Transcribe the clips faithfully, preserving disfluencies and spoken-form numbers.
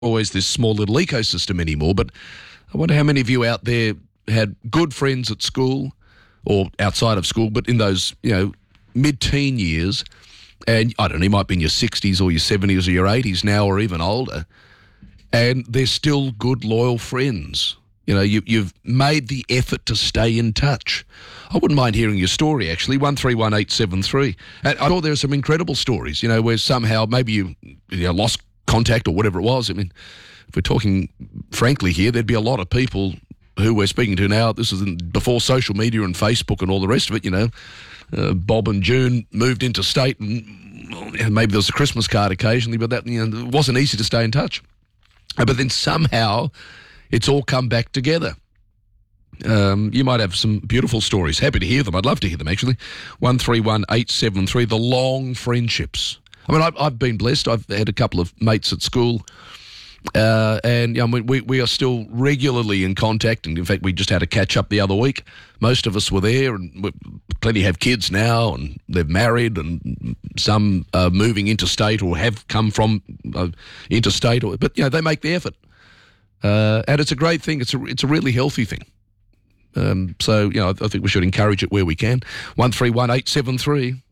always this small little ecosystem anymore, but I wonder how many of you out there had good friends at school or outside of school, but in those, you know, mid-teen years, and I don't know, you might be in your sixties or your seventies or your eighties now or even older, and they're still good, loyal friends. You know, you, you've made the effort to stay in touch. I wouldn't mind hearing your story, actually, one three one eight seven three. And I thought there are some incredible stories, you know, where somehow maybe you, you know, lost contact or whatever it was. I mean, if we're talking frankly here, there'd be a lot of people who we're speaking to now. This is before social media and Facebook and all the rest of it, you know. Uh, Bob and June moved interstate and well, maybe there was a Christmas card occasionally, but that, you know, it wasn't easy to stay in touch. Uh, but then somehow it's all come back together. Um, you might have some beautiful stories. Happy to hear them. I'd love to hear them, actually. one three one eight seven three, the long friendships. I mean, I've, I've been blessed. I've had a couple of mates at school, uh, and you know, we, we are still regularly in contact. And in fact, we just had a catch-up the other week. Most of us were there, and we, plenty have kids now, and they've married, and some are moving interstate or have come from uh, interstate. Or, but, you know, they make the effort. Uh, and it's a great thing. It's a, it's a really healthy thing. Um, so, you know, I, I think we should encourage it where we can. one three one eight seven three.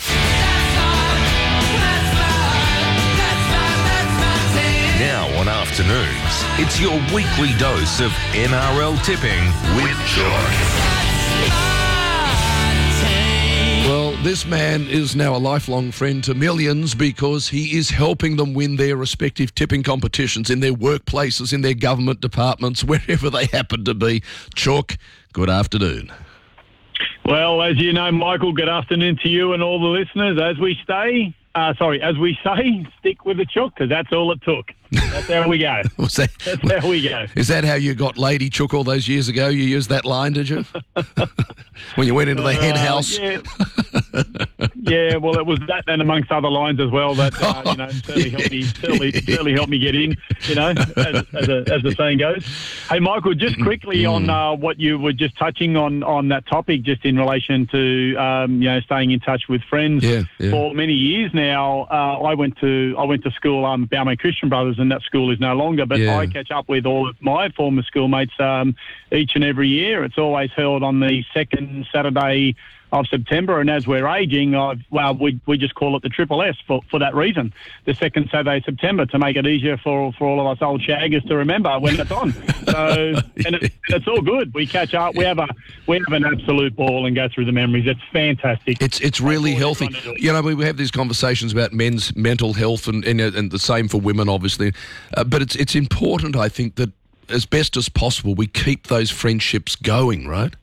Afternoons, it's your weekly dose of N R L tipping with Joy. Well, this man is now a lifelong friend to millions because he is helping them win their respective tipping competitions in their workplaces, in their government departments, wherever they happen to be. Chook, good afternoon. Well, as you know, Michael, good afternoon to you and all the listeners. As we stay, uh, sorry, as we say, stick with the chook, because that's all it took. That's how we go. Was that, That's how we go. Is that how you got Lady Chook all those years ago? You used that line, did you? When you went into the uh, hen house? Yeah. yeah, well, it was that and amongst other lines as well that, uh, you know, certainly, yeah. helped me, certainly, certainly helped me get in, you know, as, as, a, as the saying goes. Hey, Michael, just quickly mm. on uh, what you were just touching on, on that topic, just in relation to, um, you know, staying in touch with friends. Yeah, yeah. For many years now, uh, I went to I went to school, um, Balmain Christian Brothers, and that school is no longer, but yeah. I catch up with all of my former schoolmates um, each and every year. It's always held on the second Saturday of September, and as we're aging, I've, well, we we just call it the Triple S for, for that reason, the second Saturday of September, to make it easier for, for all of us old shaggers to remember when it's on. So, and, it, and it's all good. We catch up, we have a we have an absolute ball and go through the memories. It's fantastic. It's it's really healthy. You know, we have these conversations about men's mental health, and and, and the same for women, obviously. Uh, but it's it's important, I think, that as best as possible we keep those friendships going, right?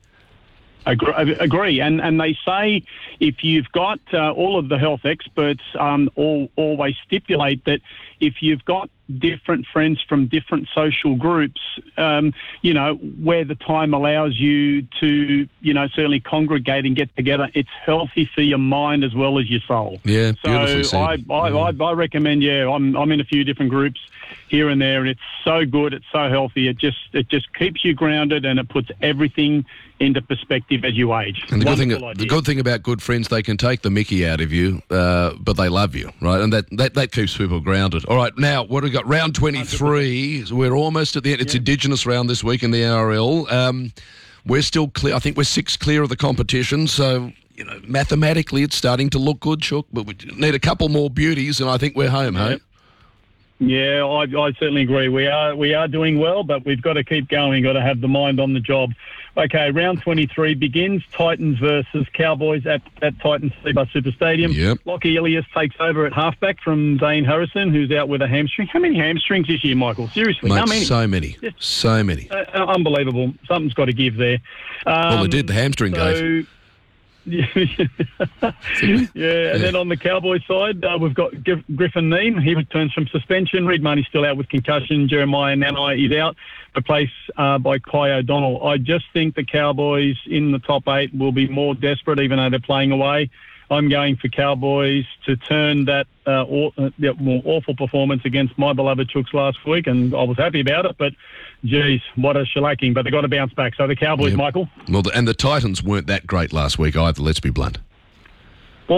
Agree, and and they say if you've got uh, all of the health experts um, all always stipulate that if you've got different friends from different social groups, um, you know, where the time allows you to, you know, certainly congregate and get together, it's healthy for your mind as well as your soul. Yeah, beautifully so I, said. I, yeah. I I recommend. Yeah, I'm I'm in a few different groups here and there, and it's so good. It's so healthy. It just it just keeps you grounded, and it puts everything into perspective as you age. And the good, thing, the good thing about good friends, they can take the mickey out of you, uh, but they love you, right? And that, that, that keeps people grounded. All right, now, what have we got? Round twenty-three. So we're almost at the end. It's yeah. Indigenous round this week in the N R L. Um, we're still clear. I think we're six clear of the competition, so, you know, mathematically it's starting to look good, Chook, but we need a couple more beauties, and I think we're home, yeah. hey? Yeah, I, I certainly agree. We are we are doing well, but we've got to keep going. Got to have the mind on the job. Okay, round twenty-three begins. Titans versus Cowboys at, at Titans Cbus Super Stadium. Yep. Lockie Elias takes over at halfback from Zane Harrison, who's out with a hamstring. How many hamstrings this year, Michael? Seriously, Mate, how many? So many. Yeah. So many. Uh, unbelievable. Something's got to give there. Um, well, they did. The hamstring so, gave. Yeah, yeah, and then on the Cowboys side, uh, we've got G- Griffin Neame. He returns from suspension. Reid Marnie's still out with concussion. Jeremiah Nanai is out, replaced uh, by Kai O'Donnell. I just think the Cowboys in the top eight will be more desperate, even though they're playing away. I'm going for Cowboys to turn that uh, aw- uh, that more awful performance against my beloved Chooks last week, and I was happy about it, but geez, what a shellacking. But they've got to bounce back. So the Cowboys, yep. Michael? Well, and the Titans weren't that great last week either, let's be blunt. Well,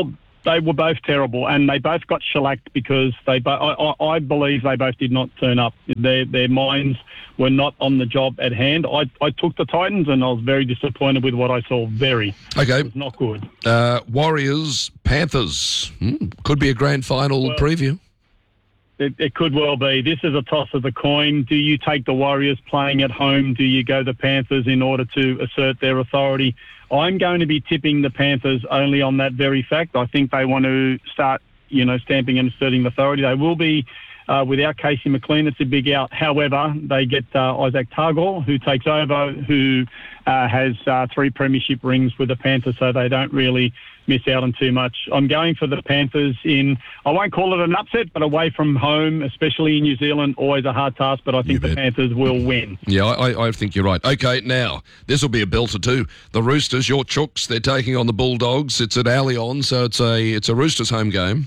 They were both terrible, and they both got shellacked because they. Bo- I, I, I believe they both did not turn up. Their their minds were not on the job at hand. I, I took the Titans, and I was very disappointed with what I saw. Very. Okay. It was not good. Uh, Warriors, Panthers. Hmm, could be a grand final Well, preview. It, it could well be. This is a toss of the coin. Do you take the Warriors playing at home? Do you go the Panthers in order to assert their authority? I'm going to be tipping the Panthers only on that very fact. I think they want to start, you know, stamping and asserting authority. They will be uh, without Casey McLean. It's a big out. However, they get uh, Isaac Targor, who takes over, who uh, has uh, three premiership rings with the Panthers, so they don't really miss out on too much. I'm going for the Panthers in, I won't call it an upset, but away from home, especially in New Zealand, always a hard task, but I think the Panthers will win. Yeah, I, I think you're right. Okay, now, this will be a belter too. The Roosters, your Chooks, they're taking on the Bulldogs. It's at Allianz, so it's a it's a Roosters home game.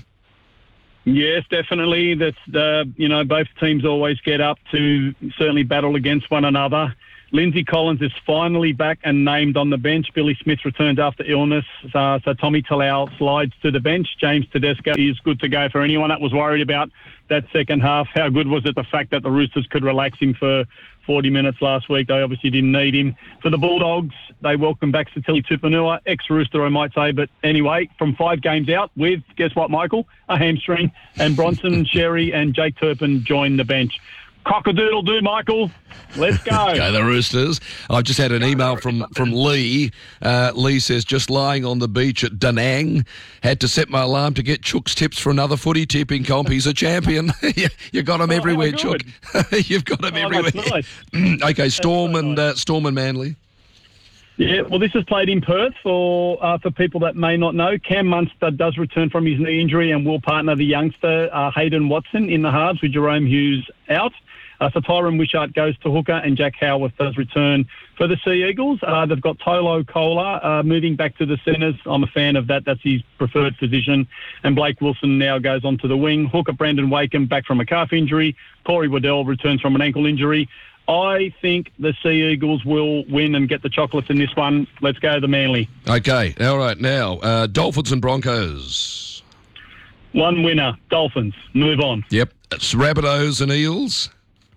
Yes, definitely. That's the, you know, both teams always get up to certainly battle against one another. Lindsay Collins is finally back and named on the bench. Billy Smith returns after illness. Uh, so Tommy Talau slides to the bench. James Tedesco is good to go for anyone that was worried about that second half. How good was it, the fact that the Roosters could relax him for forty minutes last week? They obviously didn't need him. For the Bulldogs, they welcome back Satili Tupanua, ex-Rooster, I might say. But anyway, from five games out with, guess what, Michael? A hamstring. And Bronson, Sherry and Jake Turpin join the bench. Cock-a-doodle-doo, Michael. Let's go. Go the Roosters. I've just had an email from, from Lee. Uh, Lee says, just lying on the beach at Da Nang. Had to set my alarm to get Chook's tips for another footy tipping comp. He's a champion. you, you got him Oh, everywhere, how Chook. good. You've got him Oh, everywhere. that's nice. Okay, Storm so and nice. uh, Storm and Manly. Yeah, well, this is played in Perth for uh, for people that may not know. Cam Munster does return from his knee injury and will partner the youngster uh, Hayden Watson in the halves with Jerome Hughes out. Uh, so Tyron Wishart goes to hooker and Jack Howarth does return for the Sea Eagles. Uh, they've got Tolo Kola uh, moving back to the centres. I'm a fan of that. That's his preferred position. And Blake Wilson now goes onto the wing. Hooker Brandon Wakeham back from a calf injury. Corey Waddell returns from an ankle injury. I think the Sea Eagles will win and get the chocolates in this one. Let's go the Manly. Okay, all right, now, uh, Dolphins and Broncos. One winner, Dolphins. Move on. Yep, it's Rabbitohs and Eels.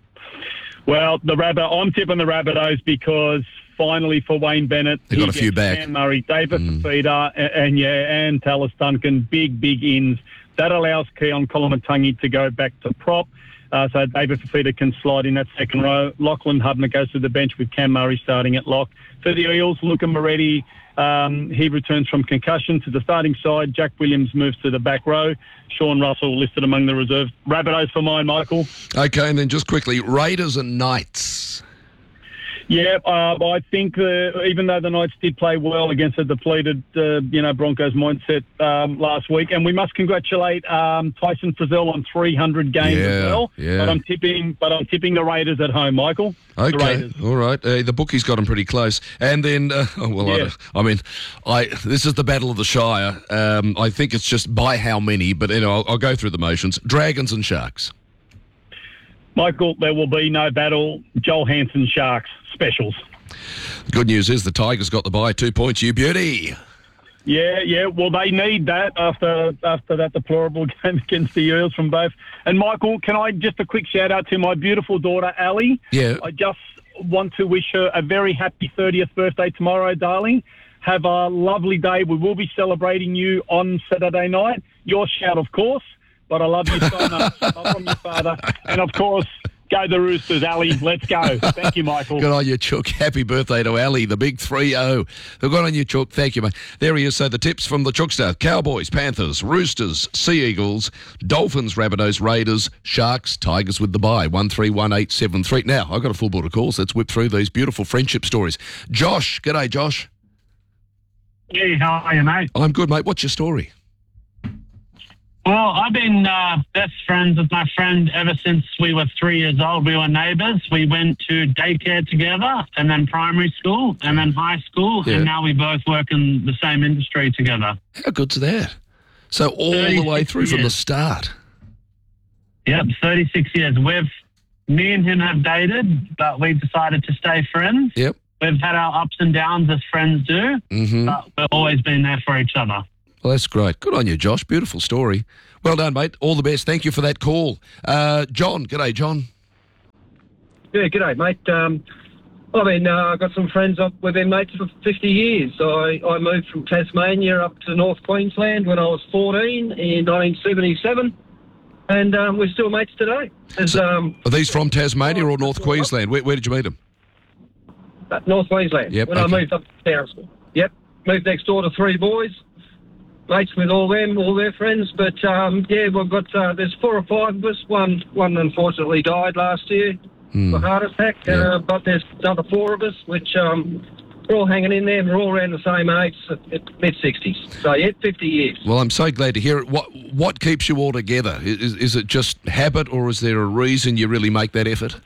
Well, the Rabbit, I'm tipping the Rabbitohs because finally for Wayne Bennett, They got he a few gets back. Cam Murray, David Fafita, and, and yeah, and Tallis Duncan, big, big ins. That allows Keon Kolomatangi to go back to prop. Uh, so David Fafita can slide in that second row. Lachlan Hubner goes to the bench with Cam Murray starting at lock. For the Eels, Luca Moretti, um, he returns from concussion to the starting side. Jack Williams moves to the back row. Sean Russell listed among the reserves. Rabbitohs for mine, Michael. Okay, and then just quickly, Raiders and Knights. Yeah, uh, I think uh, even though the Knights did play well against a depleted, uh, you know, Broncos mindset um, last week, and we must congratulate um, Tyson Frizzell on three hundred games Yeah, as well. yeah. But I'm tipping, but I'm tipping the Raiders at home, Michael. The Okay, Raiders. all right. Uh, the bookies got them pretty close, and then uh, oh, well, I, Yeah. don't- I mean, I this is the Battle of the Shire. Um, I think it's just by how many, but you know, I'll, I'll go through the motions. Dragons and Sharks. Michael, there will be no battle. Joel Hansen Sharks specials. The good news is the Tigers got the bye, two points. You beauty. Yeah, yeah. Well, they need that after after that deplorable game against the Eels from both. And Michael, can I just a quick shout out to my beautiful daughter Ali? Yeah. I just want to wish her a very happy thirtieth birthday tomorrow, darling. Have a lovely day. We will be celebrating you on Saturday night. Your shout, of course, but I love you so much. Love from your father, and of course, go the Roosters, Ali. Let's go. Thank you, Michael. Good on you, Chook. Happy birthday to Ali, the big three oh. Good on you, Chook. Thank you, mate. There he is. So the tips from the Chookster. Cowboys, Panthers, Roosters, Sea Eagles, Dolphins, Rabbitohs, Raiders, Sharks, Tigers with the bye. one three one eight seven three. Now, I've got a full board of calls. Let's whip through these beautiful friendship stories. Josh. G'day, Josh. Hey, how are you, mate? I'm good, mate. What's your story? Well, I've been uh, best friends with my friend ever since we were three years old. We were neighbours. We went to daycare together, and then primary school, and then high school, Yeah. and now we both work in the same industry together. How good's that? So all the way through from the years. start. Yep, thirty-six years. We've, me and him have dated, but we decided to stay friends. Yep. We've had our ups and downs as friends do, Mm-hmm. but we've always been there for each other. Well, that's great. Good on you, Josh. Beautiful story. Well done, mate. All the best. Thank you for that call. Uh, John, g'day, John. Yeah, g'day, mate. Um, I mean, uh, I've got some friends up we've been mates for fifty years. I, I moved from Tasmania up to North Queensland when I was fourteen in nineteen seventy-seven, and um, we're still mates today. As, So, um, Are these from Tasmania or North Queensland? Where, where did you meet them? North Queensland. Yep, when I okay. moved up to Townsville. Yep, moved next door to three boys. Mates with all them, all their friends. But, um, yeah, we've got, uh, there's four or five of us. One, one unfortunately died last year. Hmm. A heart attack, Yeah. uh, but there's another four of us, which um, we're all hanging in there. We're all around the same age, mid sixties. So yeah, fifty years. Well, I'm so glad to hear it. What what keeps you all together? Is, is it just habit, or is there a reason you really make that effort?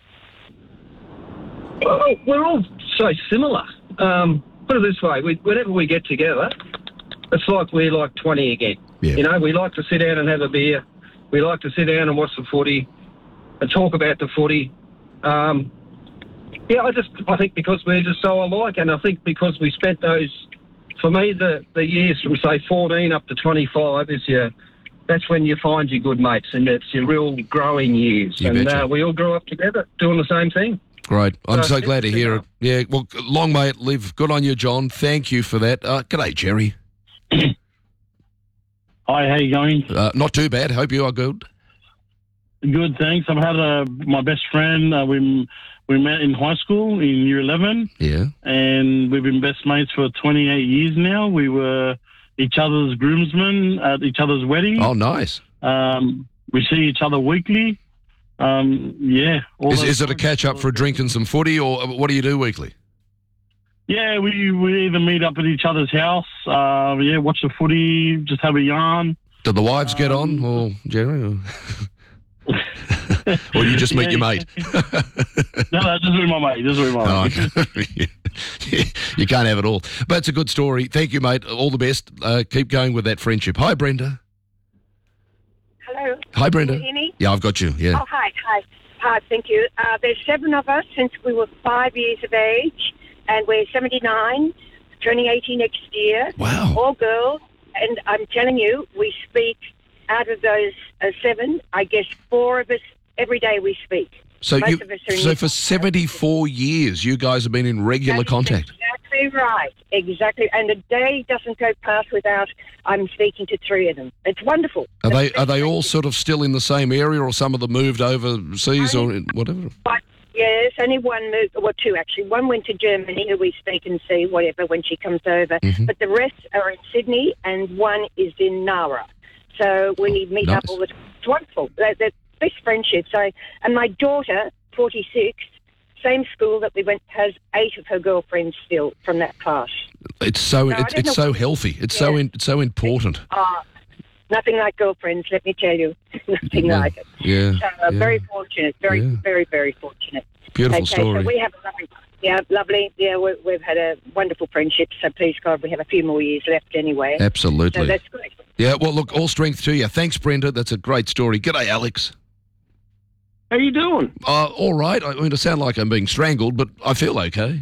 Oh, we're all so similar. Um, put it this way: we, whenever we get together, it's like we're like twenty again. Yeah. You know, we like to sit down and have a beer. We like to sit down and watch the footy and talk about the footy. Um, yeah, I just I think because we're just so alike, and I think because we spent those, for me, the, the years from say fourteen up to twenty-five is your, that's when you find your good mates, and it's your real growing years. You and betcha. uh, we all grew up together doing the same thing. Great. I'm So so glad to it's, hear uh, it. Yeah, well, long may it live. Good on you, John. Thank you for that. Uh, g'day, Jerry. Hi, how you going? Uh, not too bad. Hope you are good. Good, thanks. I've had uh, my best friend. Uh, we we met in high school in year eleven, Yeah. and we've been best mates for twenty-eight years now. We were each other's groomsmen at each other's weddings. Oh, nice. Um, we see each other weekly. Um, yeah. all Is, those is it a stories- catch up for a drink and some footy, or what do you do weekly? Yeah, we we either meet up at each other's house. Uh, yeah, watch the footy, just have a yarn. Do the wives get on, Um, or Jerry? Or, or you just meet Yeah, your mate? No, no, just with my mate. Just with my Oh, mate. okay. You can't have it all. But it's a good story. Thank you, mate. All the best. Uh, keep going with that friendship. Hi, Brenda. Hello. Hi, Brenda. Can you hear me? Yeah, I've got you. Yeah. Oh, hi, hi. Hi, thank you. Uh, there's seven of us since we were five years of age, and we're seventy-nine, turning eighty next year. Wow. All girls, and I'm telling you, we speak, out of those uh, seven, I guess four of us, every day we speak. So Most you, of us are in so New for seventy-four years, you guys have been in regular That's contact. Exactly right. Exactly. And a day doesn't go past without I'm speaking to three of them. It's wonderful. Are they That's are they all fantastic. sort of still in the same area, or some of them moved overseas, or in- whatever? But yes, only one moved, or two actually. One went to Germany, who we speak and see, whatever, when she comes over. Mhm. But the rest are in Sydney, and one is in Nara. So we meet nice. up all the time. It's wonderful. They're, they're best friendships. So, and my daughter, forty-six, same school that we went, has eight of her girlfriends still from that class. It's so No, I it's, don't it's know. so healthy. It's so Yeah. in, it's so important. Uh, nothing like girlfriends, let me tell you. nothing Well, like it. Yeah. So, uh, yeah. very fortunate. Very, Yeah. very, very fortunate. Beautiful okay, story. so we have a lovely, yeah, lovely. Yeah, we, we've had a wonderful friendship. So please God, we have a few more years left anyway. Absolutely. So that's great. Yeah, well, look, all strength to you. Thanks, Brenda. That's a great story. G'day, Alex. How you doing? Uh, all right. I mean, I sound like I'm being strangled, but I feel okay.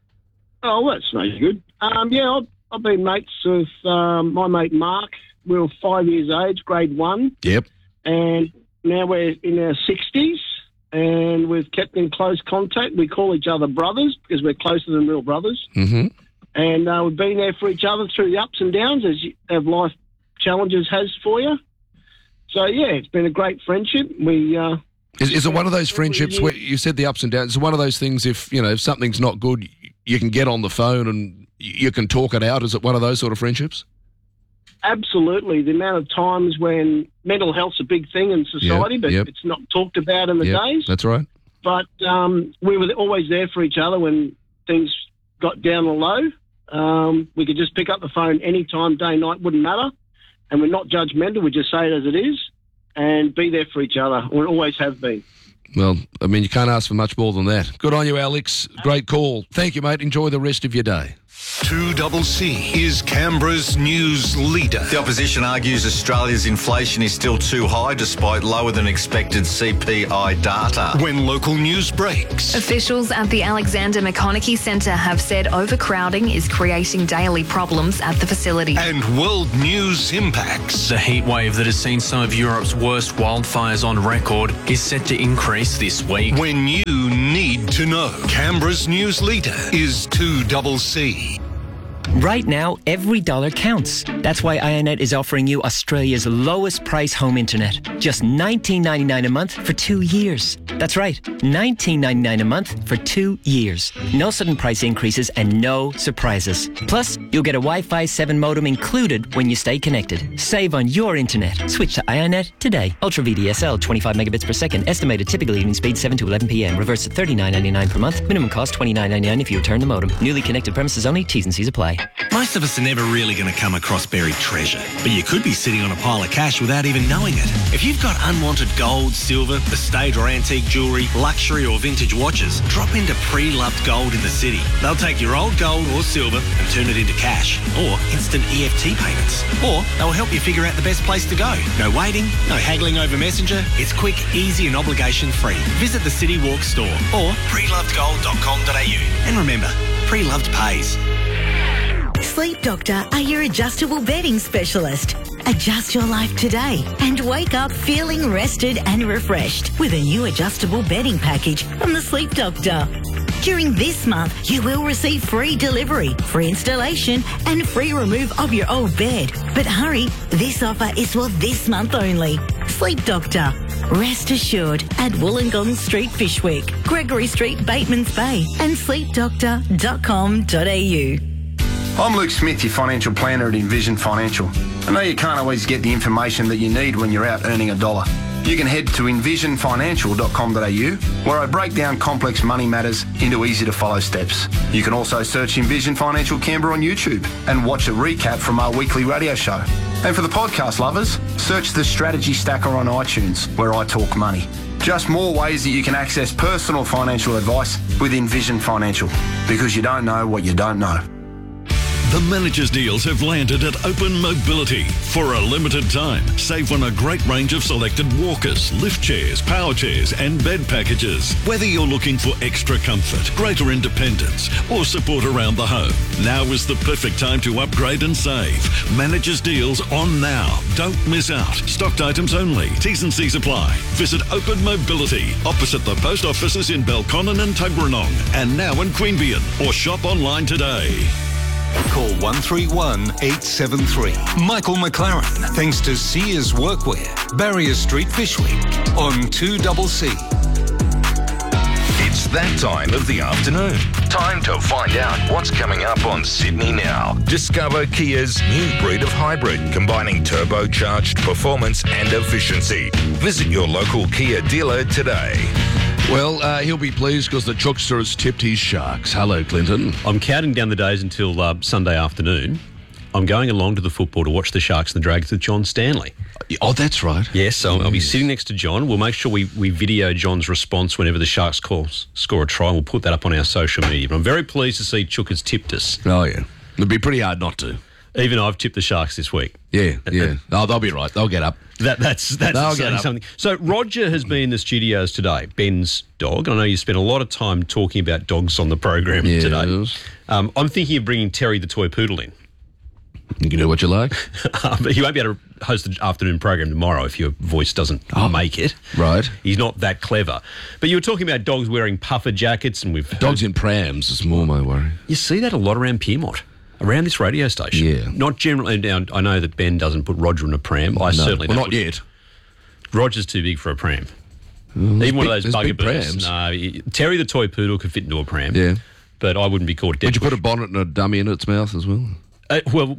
Oh, that's no good. Um, yeah, I've, I've been mates with um, my mate Mark. We were five years age, grade one, Yep. and now we're in our sixties, and we've kept in close contact. We call each other brothers because we're closer than real brothers, Mm-hmm. and uh, we've been there for each other through the ups and downs as you, as life challenges has for you. So yeah, it's been a great friendship. We uh, Is, is it one of those Every friendships year- where you said the ups and downs? Is it one of those things if, you know, if something's not good, you can get on the phone and you can talk it out? Is it one of those sort of friendships? absolutely the amount of times when mental health's a big thing in society, Yep, but yep. it's not talked about in the Yep, days. that's right. But um, we were always there for each other when things got down or low. Um, we could just pick up the phone anytime, day, night, wouldn't matter. And we're not judgmental. We just say it as it is and be there for each other. We always have been. Well, I mean, you can't ask for much more than that. Good on you, Alex. Great call. Thank you, mate. Enjoy the rest of your day. two C C is Canberra's news leader. The opposition argues Australia's inflation is still too high despite lower than expected C P I data. When local news breaks. Officials at the Alexander McConaughey Centre have said overcrowding is creating daily problems at the facility. And world news impacts. The heat wave that has seen some of Europe's worst wildfires on record is set to increase this week. When you need to know, Canberra's news leader is two C C. Right now, every dollar counts. That's why iiNet is offering you Australia's lowest price home internet. Just nineteen ninety-nine a month for two years. That's right, nineteen ninety-nine a month for two years. No sudden price increases and no surprises. Plus, you'll get a Wi-Fi seven modem included when you stay connected. Save on your internet. Switch to iiNet today. Ultra V D S L, twenty-five megabits per second. Estimated typical evening speed seven to eleven p.m. Reverse to thirty-nine ninety-nine per month. Minimum cost twenty-nine ninety-nine if you return the modem. Newly connected premises only. T's and C's apply. Most of us are never really going to come across buried treasure, but you could be sitting on a pile of cash without even knowing it. If you've got unwanted gold, silver, estate or antique jewellery, luxury or vintage watches, drop into Pre-Loved Gold in the city. They'll take your old gold or silver and turn it into cash or instant E F T payments. Or they'll help you figure out the best place to go. No waiting, no haggling over Messenger. It's quick, easy and obligation free. Visit the City Walk store or pre loved gold dot com dot a u. And remember, Pre-Loved pays. Sleep Doctor are your adjustable bedding specialist. Adjust your life today and wake up feeling rested and refreshed with a new adjustable bedding package from the Sleep Doctor. During this month, you will receive free delivery, free installation and free remove of your old bed. But hurry, this offer is for this month only. Sleep Doctor. Rest assured at Wollongong Street, Fishwick, Gregory Street, Bateman's Bay and sleep doctor dot com dot a u. I'm Luke Smith, your financial planner at Envision Financial. I know you can't always get the information that you need when you're out earning a dollar. You can head to envision financial dot com dot a u, where I break down complex money matters into easy-to-follow steps. You can also search Envision Financial Canberra on YouTube and watch a recap from our weekly radio show. And for the podcast lovers, search the Strategy Stacker on iTunes, where I talk money. Just more ways that you can access personal financial advice with Envision Financial, because you don't know what you don't know. The managers' deals have landed at Open Mobility. For a limited time, save on a great range of selected walkers, lift chairs, power chairs and bed packages. Whether you're looking for extra comfort, greater independence or support around the home, now is the perfect time to upgrade and save. Managers' deals on now. Don't miss out. Stocked items only. T's and C's apply. Visit Open Mobility opposite the post offices in Belconnen and Tuggeranong and now in Queanbeyan, or shop online today. Call one three one, eight seven three. Michael McLaren, thanks to Sears Workwear, Barrier Street, Fishwick, on two C C. It's that time of the afternoon. Time to find out what's coming up on Sydney Now. Discover Kia's new breed of hybrid, combining turbocharged performance and efficiency. Visit your local Kia dealer today. Well, uh, he'll be pleased because the Chookster has tipped his Sharks. Hello, Clinton. I'm counting down the days until uh, Sunday afternoon. I'm going along to the football to watch the Sharks and the Dragons with John Stanley. Oh, that's right. Yes, so Mm. I'll be sitting next to John. We'll make sure we, we video John's response whenever the Sharks call, score a try, and we'll put that up on our social media. But I'm very pleased to see Chook has tipped us. Oh, yeah. It'd be pretty hard not to. Even I've tipped the Sharks this week. Yeah, yeah. Oh, they'll be right. They'll get up. That, that's that's They'll saying get up. something. So Roger has been in the studios today, Ben's dog. I know you spent a lot of time talking about dogs on the program Yes. today. Um, I'm thinking of bringing Terry the toy poodle in. You can do what you like. But he won't be able to host the afternoon program tomorrow if your voice doesn't oh, make it. Right. He's not that clever. But you were talking about dogs wearing puffer jackets, and we've Dogs in prams is more my worry. You see that a lot around Piermont, around this radio station. Yeah. Not generally. Now, I know that Ben doesn't put Roger in a pram. I No. certainly Well, don't. not yet. Roger's too big for a pram. Well, Even one big, of those there's big buggaboos. prams. No, he- Terry the toy poodle could fit into a pram. Yeah. But I wouldn't be caught dead. Would you put a bonnet and a dummy in its mouth as well? Uh, well,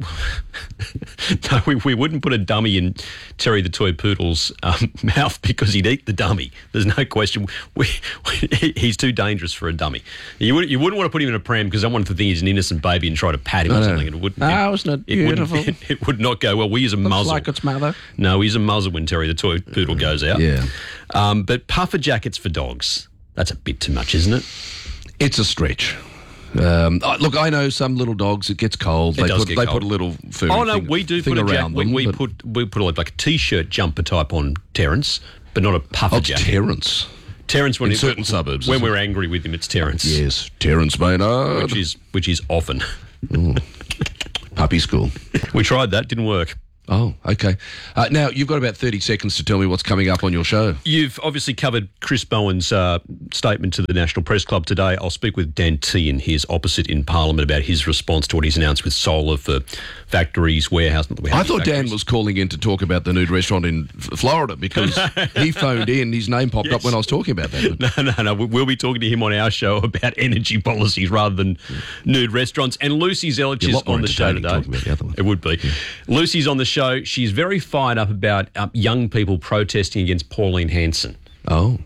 no, we, we wouldn't put a dummy in Terry the toy poodle's um, mouth because he'd eat the dummy. There's no question. We, we, he's too dangerous for a dummy. You wouldn't, you wouldn't want to put him in a pram because someone would think he's an innocent baby and try to pat him I or know. something. And it wouldn't. Oh, isn't it it wouldn't- beautiful? It, it would not go well. We use a Looks muzzle. like its mother. No, we use a muzzle when Terry the toy poodle goes out. Yeah. Um, but puffer jackets for dogs. That's a bit too much, isn't it? It's a stretch. Um, I- look, I know some little dogs. It gets cold. It they does put get they cold. put a little food. Oh no, thing, we do thing put a jack- around we, them. we but- put we put like, like a t-shirt jumper type on Terence, but not a puffer Oh, it's jacket. Terence. Terence when In he- certain suburbs, when isn't we're angry with him, it's Terence. Yes, Terence Maynard. which is which is often. Puppy school. We tried that, didn't work. Oh, okay. Uh, now, you've got about thirty seconds to tell me what's coming up on your show. You've obviously covered Chris Bowen's uh, statement to the National Press Club today. I'll speak with Dan Tehan, his opposite in Parliament, about his response to what he's announced with solar for factories, warehouse. Not the warehouse I thought Dan factories. was calling in to talk about the nude restaurant in F- Florida because he phoned in, his name popped up when I was talking about that. No, no, no. we- We'll be talking to him on our show about energy policies rather than nude restaurants. And Lucy Zelich Yeah, a is lot more on the show entertaining today. talking about the other one. It would be. Lucy's on the show. She's very fired up about uh, young people protesting against Pauline Hanson. Oh,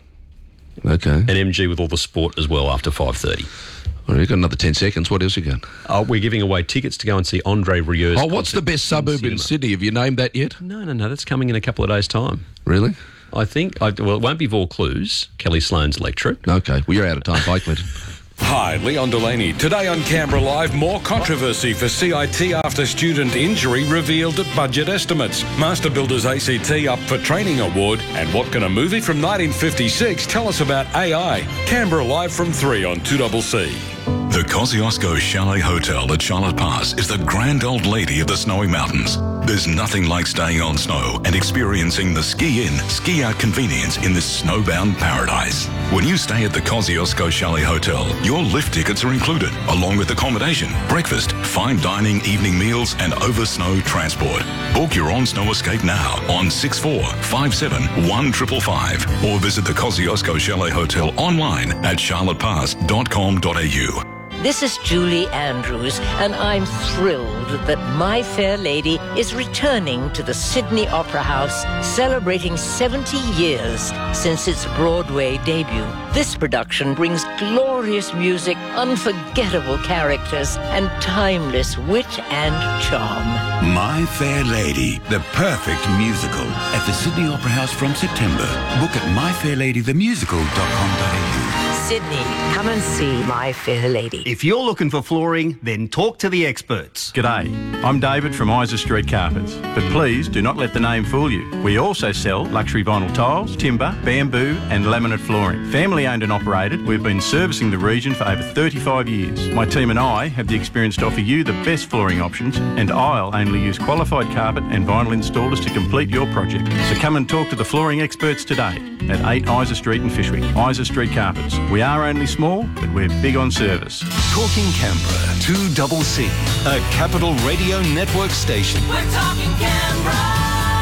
okay. And M G with all the sport as well after five thirty. Well, you've got another ten seconds. What else you got? Uh, we're giving away tickets to go and see Andre Rieu's Oh, what's concert the best suburb in cinema. Sydney? Have you named that yet? No, no, no. That's coming in a couple of days' time. Really? I think. I, well, it won't be Vaucluse, Kelly Sloan's electorate. Okay. Well, you're out of time. Bye, Clinton. Hi, Leon Delaney. Today on Canberra Live, more controversy for C I T after student injury revealed at budget estimates. Master Builders A C T up for training award. And what can a movie from nineteen fifty-six tell us about A I? Canberra Live from three on two C C. The Kosciuszko Chalet Hotel at Charlotte Pass is the grand old lady of the snowy mountains. There's nothing like staying on snow and experiencing the ski-in, ski-out convenience in this snowbound paradise. When you stay at the Kosciuszko Chalet Hotel, your lift tickets are included, along with accommodation, breakfast, fine dining, evening meals, and over-snow transport. Book your own snow escape now on six four five seven one five five five or visit the Kosciuszko Chalet Hotel online at charlotte pass dot com dot a u. This is Julie Andrews, and I'm thrilled that My Fair Lady is returning to the Sydney Opera House, celebrating seventy years since its Broadway debut. This production brings glorious music, unforgettable characters, and timeless wit and charm. My Fair Lady, the perfect musical, at the Sydney Opera House from September. Book at my fair lady the musical dot com dot a u. Sydney, come and see My Fair Lady. If you're looking for flooring, then talk to the experts. G'day, I'm David from Isa Street Carpets, but please do not let the name fool you. We also sell luxury vinyl tiles, timber, bamboo and laminate flooring. Family owned and operated, we've been servicing the region for over thirty-five years. My team and I have the experience to offer you the best flooring options, and I'll only use qualified carpet and vinyl installers to complete your project. So come and talk to the flooring experts today at eight Isa Street in Fishwick. Isa Street Carpets. We are only small, but we're big on service. Talking Canberra, two C C, a Capital Radio Network station. We're talking Canberra.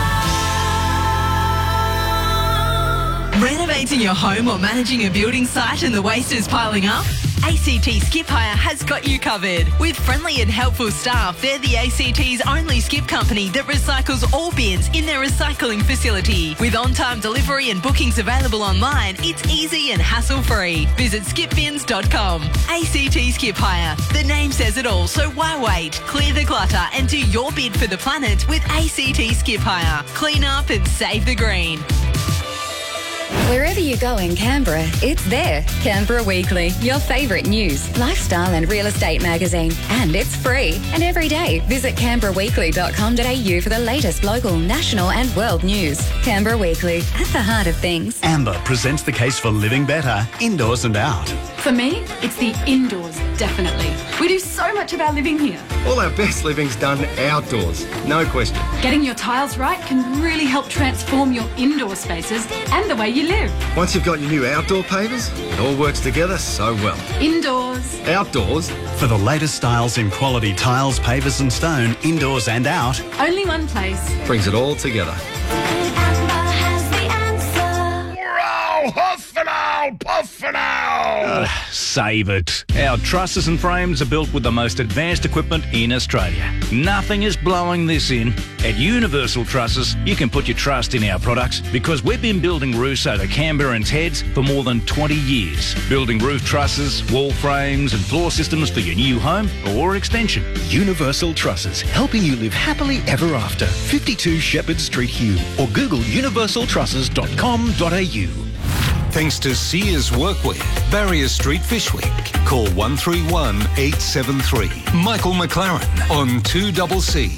Renovating your home or managing a building site and the waste is piling up? A C T Skip Hire has got you covered. With friendly and helpful staff, they're the A C T's only skip company that recycles all bins in their recycling facility. With on-time delivery and bookings available online, it's easy and hassle-free. Visit skip bins dot com. A C T Skip Hire. The name says it all, so why wait? Clear the clutter and do your bid for the planet with A C T Skip Hire. Clean up and save the green. Wherever you go in Canberra, it's there. Canberra Weekly, your favourite news, lifestyle and real estate magazine. And it's free. And every day, visit canberra weekly dot com dot a u for the latest local, national and world news. Canberra Weekly, at the heart of things. Amber presents the case for living better, indoors and out. For me, it's the indoors, definitely. We do so much of our living here. All our best living's done outdoors, no question. Getting your tiles right can really help transform your indoor spaces and the way you live. Once you've got your new outdoor pavers, it all works together so well. Indoors. Outdoors. For the latest styles in quality tiles, pavers and stone, indoors and out. Only one place. Brings it all together. Uh, save it. Our trusses and frames are built with the most advanced equipment in Australia. Nothing is blowing this in. At Universal Trusses, you can put your trust in our products because we've been building roofs over Canberrans' heads for more than twenty years. Building roof trusses, wall frames and floor systems for your new home or extension. Universal Trusses, helping you live happily ever after. fifty-two Shepherd Street, Hume, or Google universal trusses dot com dot a u. Thanks to Sears Workwear, Barrier Street, Fishwick. Call one three one, eight seven three. Michael McLaren on two C C.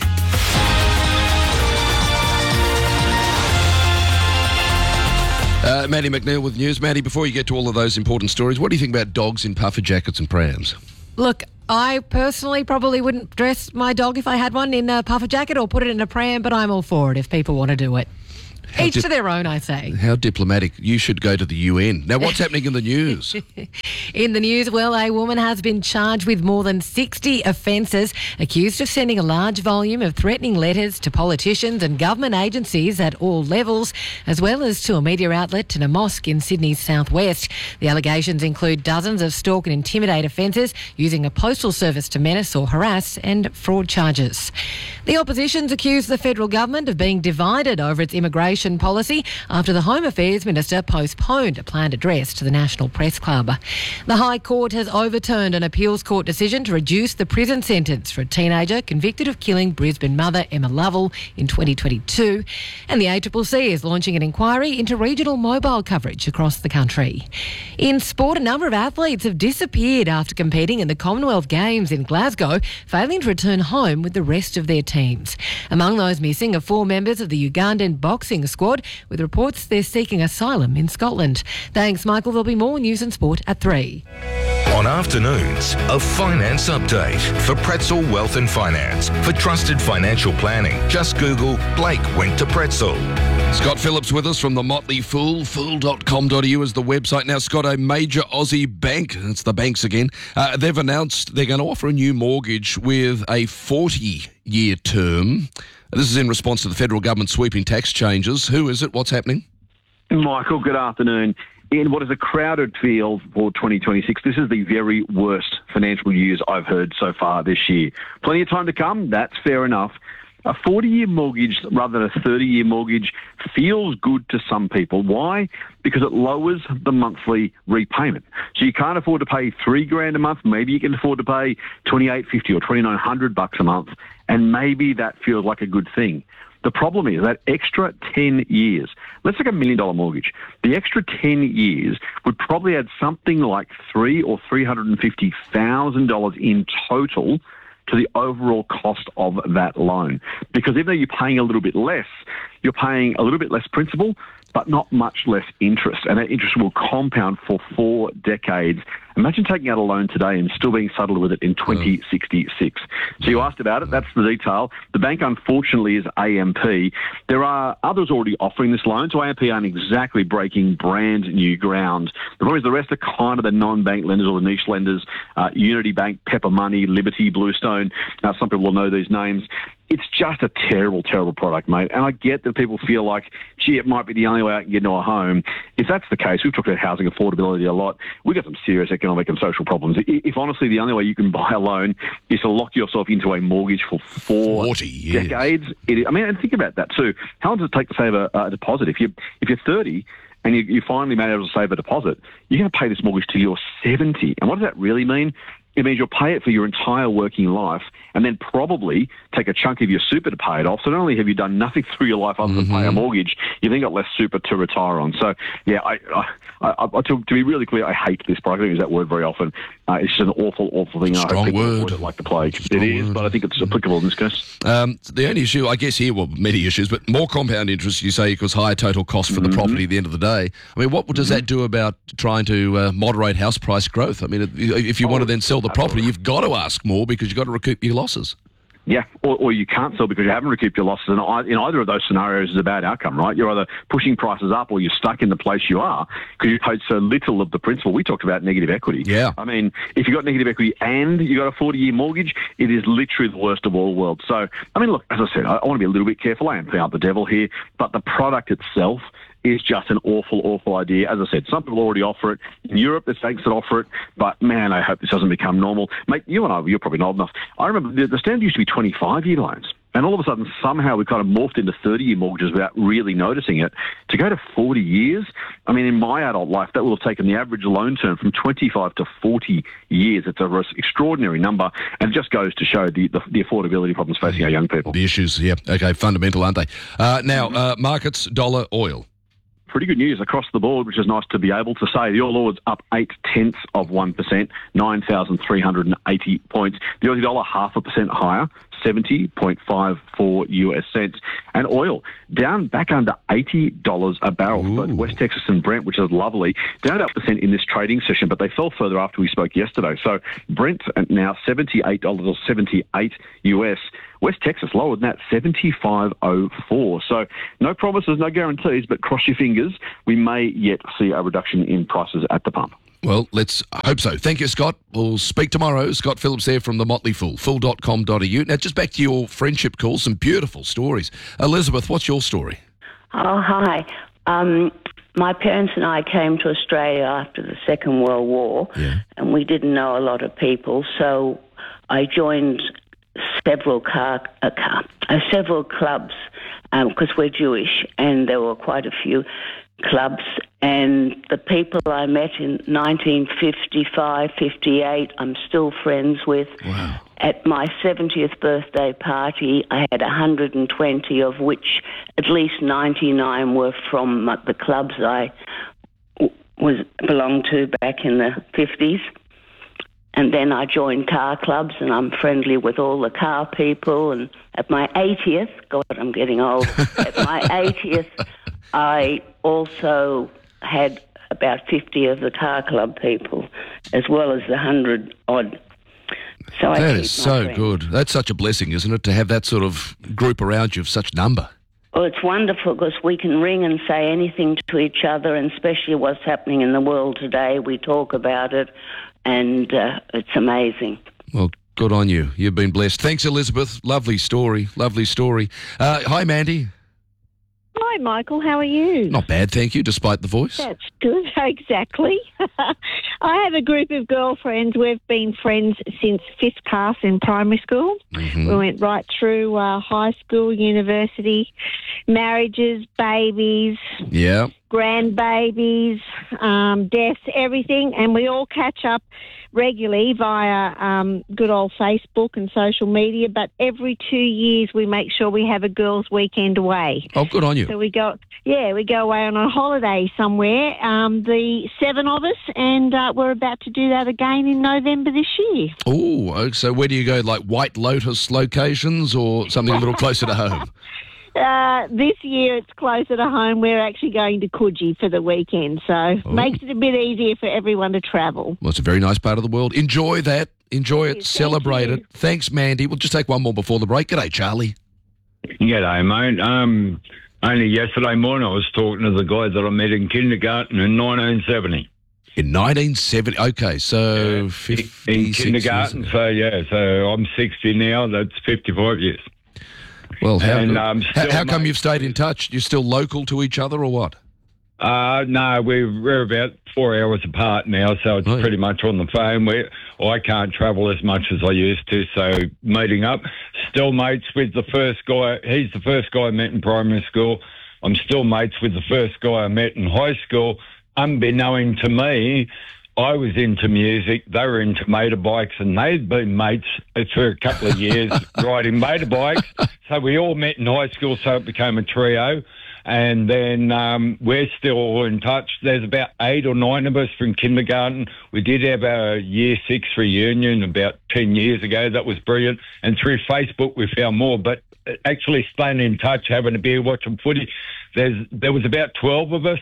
Uh, Maddie McNeil with news. Maddie, before you get to all of those important stories, what do you think about dogs in puffer jackets and prams? Look, I personally probably wouldn't dress my dog if I had one in a puffer jacket or put it in a pram, but I'm all for it if people want to do it. How Each dip- to their own, I say. How diplomatic. You should go to the U N. Now, what's happening in the news? In the news, well, a woman has been charged with more than sixty offences, accused of sending a large volume of threatening letters to politicians and government agencies at all levels, as well as to a media outlet and a mosque in Sydney's southwest. The allegations include dozens of stalk and intimidate offences, using a postal service to menace or harass, and fraud charges. The opposition's accused the federal government of being divided over its immigration policy after the Home Affairs Minister postponed a planned address to the National Press Club. The High Court has overturned an appeals court decision to reduce the prison sentence for a teenager convicted of killing Brisbane mother Emma Lovell in twenty twenty-two. And the A C C C is launching an inquiry into regional mobile coverage across the country. In sport, a number of athletes have disappeared after competing in the Commonwealth Games in Glasgow, failing to return home with the rest of their teams. Among those missing are four members of the Ugandan boxing squad, with reports they're seeking asylum in Scotland. Thanks, Michael. There'll be more news and sport at three. On afternoons, a finance update for Pretzel Wealth and Finance. For trusted financial planning, just Google Blake went to Pretzel. Scott Phillips with us from the Motley Fool. fool dot com dot a u is the website. Now, Scott, a major Aussie bank, it's the banks again, uh, they've announced they're going to offer a new mortgage with a forty-year term. This is in response to the federal government sweeping tax changes. Who is it? What's happening? Michael, good afternoon. In what is a crowded field for twenty twenty-six, this is the very worst financial news I've heard so far this year. Plenty of time to come, that's fair enough. A forty-year mortgage rather than a thirty-year mortgage feels good to some people. Why? Because it lowers the monthly repayment. So you can't afford to pay three grand a month. Maybe you can afford to pay twenty-eight fifty or twenty-nine hundred bucks a month, and maybe that feels like a good thing. The problem is that extra ten years. Let's take a million dollar mortgage. The extra ten years would probably add something like three or three hundred and fifty thousand dollars in total to the overall cost of that loan. Because even though you're paying a little bit less, you're paying a little bit less principal, but not much less interest. And that interest will compound for four decades. Imagine taking out a loan today and still being saddled with it in twenty sixty-six. So you asked about it. That's the detail. The bank, unfortunately, is A M P. There are others already offering this loan, so A M P aren't exactly breaking brand new ground. The problem is the rest are kind of the non-bank lenders or the niche lenders, uh, Unity Bank, Pepper Money, Liberty, Bluestone. Now, some people will know these names. It's just a terrible, terrible product, mate. And I get that people feel like, gee, it might be the only way I can get into a home. If that's the case, we've talked about housing affordability a lot. We've got some serious economic and social problems. If honestly the only way you can buy a loan is to lock yourself into a mortgage for four forty years. decades, it, I mean, and think about that too. How long does it take to save a, a deposit? If you if you're thirty and you, you finally made able to save a deposit, you're going to pay this mortgage till you're seventy. And what does that really mean? It means you'll pay it for your entire working life and then probably take a chunk of your super to pay it off. So not only have you done nothing through your life other than Mm-hmm. pay a mortgage, you've then got less super to retire on. So, yeah, I, I, I, I, to, to be really clear, I hate this product. I don't use that word very often. Uh, it's just an awful, awful thing. Strong I hope people word. avoid it like the plague. Strong it is, word. But I think it's applicable in this case. Um, the only issue, I guess here, well, many issues, but more compound interest, you say, equals higher total cost for the Mm-hmm. property at the end of the day. I mean, what does that do about trying to uh, moderate house price growth? I mean, if- if you want to then sell the property, you've got to ask more because you've got to recoup your losses. Yeah, or, or you can't sell because you haven't recouped your losses. And I, in either of those scenarios is a bad outcome, right? You're either pushing prices up or you're stuck in the place you are because you paid so little of the principal. We talked about negative equity. Yeah. I mean, if you've got negative equity and you've got a forty-year mortgage, it is literally the worst of all worlds. So, I mean, look, as I said, I, I want to be a little bit careful. I am playing out the devil here. But the product itself is just an awful, awful idea. As I said, some people already offer it. In Europe, there's banks that offer it. But, man, I hope this doesn't become normal. Mate, you and I, you're probably not old enough. I remember the, the standard used to be twenty-five-year loans. And all of a sudden, somehow we kind of morphed into thirty-year mortgages without really noticing it. To go to forty years, I mean, in my adult life, that will have taken the average loan term from twenty-five to forty years. It's an extraordinary number, and it just goes to show the, the, the affordability problems facing our young people. The issues, yeah. Okay, fundamental, aren't they? Uh, now, uh, markets, dollar, oil. pretty good news across the board, which is nice to be able to say. The All Ords up eight tenths of one percent, nine thousand three hundred eighty points. The Aussie dollar half a percent higher, seventy point five four U S cents. And oil down back under eighty dollars a barrel. Both West Texas and Brent, which is lovely, down about a percent in this trading session, but they fell further after we spoke yesterday. So Brent now seventy-eight dollars or seventy-eight U S. West Texas lower than that, seventy-five oh four. So no promises, no guarantees, but cross your fingers. We may yet see a reduction in prices at the pump. Well, let's hope so. Thank you, Scott. We'll speak tomorrow. Scott Phillips there from the Motley Fool, fool dot com dot a u. Now, just back to your friendship call, some beautiful stories. Elizabeth, what's your story? Oh, hi. Um, my parents and I came to Australia after the Second World War, yeah. and we didn't know a lot of people, so I joined several car, uh, car uh, several clubs because um, we're Jewish, and there were quite a few clubs. And the people I met in nineteen fifty-five, fifty-eight, I'm still friends with. Wow. At my seventieth birthday party, I had one hundred twenty, of which at least ninety-nine were from the clubs I was belonged to back in the fifties. And then I joined car clubs, and I'm friendly with all the car people. And at my eightieth, God, I'm getting old. At my eightieth, I also had about fifty of the car club people, as well as the hundred odd. So I that keep is my so friends. good. That's such a blessing, isn't it, to have that sort of group around you of such number? Well, it's wonderful because we can ring and say anything to each other, and especially what's happening in the world today. We talk about it, and uh, it's amazing. Well, good on you. You've been blessed. Thanks, Elizabeth. Lovely story. Lovely story. Uh, hi, Mandy. Hi, Michael. How are you? Not bad, thank you, despite the voice. That's good. Exactly. I have a group of girlfriends. We've been friends since fifth class in primary school. Mm-hmm. We went right through uh, high school, university, marriages, babies, Yeah. grandbabies, um, deaths, everything, and we all catch up regularly via um, good old Facebook and social media, but every two years we make sure we have a girls' weekend away. Oh, good on you. So we go, yeah, we go away on a holiday somewhere, um, the seven of us, and uh, we're about to do that again in November this year. Oh, so where do you go, like White Lotus locations or something a little closer to home? Uh, this year it's closer to home. We're actually going to Coogee for the weekend, so Oh. makes it a bit easier for everyone to travel. Well, it's a very nice part of the world. Enjoy that. Enjoy it. Thank Celebrate you. it. Thanks, Mandy. We'll just take one more before the break. G'day, Charlie. G'day, mate. Um, only yesterday morning I was talking to the guy that I met in kindergarten in nineteen seventy. In nineteen seventy. Okay, so fifty In kindergarten, so yeah, so I'm sixty now. That's fifty-five years. Well, how, And, um, how, still, how come mate- you've stayed in touch? You're still local to each other or what? Uh, no, we're, we're about four hours apart now, so it's pretty much on the phone. We, I can't travel as much as I used to, so meeting up. Still mates with the first guy. He's the first guy I met in primary school. I'm still mates with the first guy I met in high school. Unbeknown to me, I was into music, they were into motorbikes, and they'd been mates for a couple of years riding motorbikes. So we all met in high school, so it became a trio. And then um, we're still all in touch. There's about eight or nine of us from kindergarten. We did have our year six reunion about ten years ago. That was brilliant. And through Facebook, we found more. But actually staying in touch, having a beer, watching footy, there's there was about twelve of us.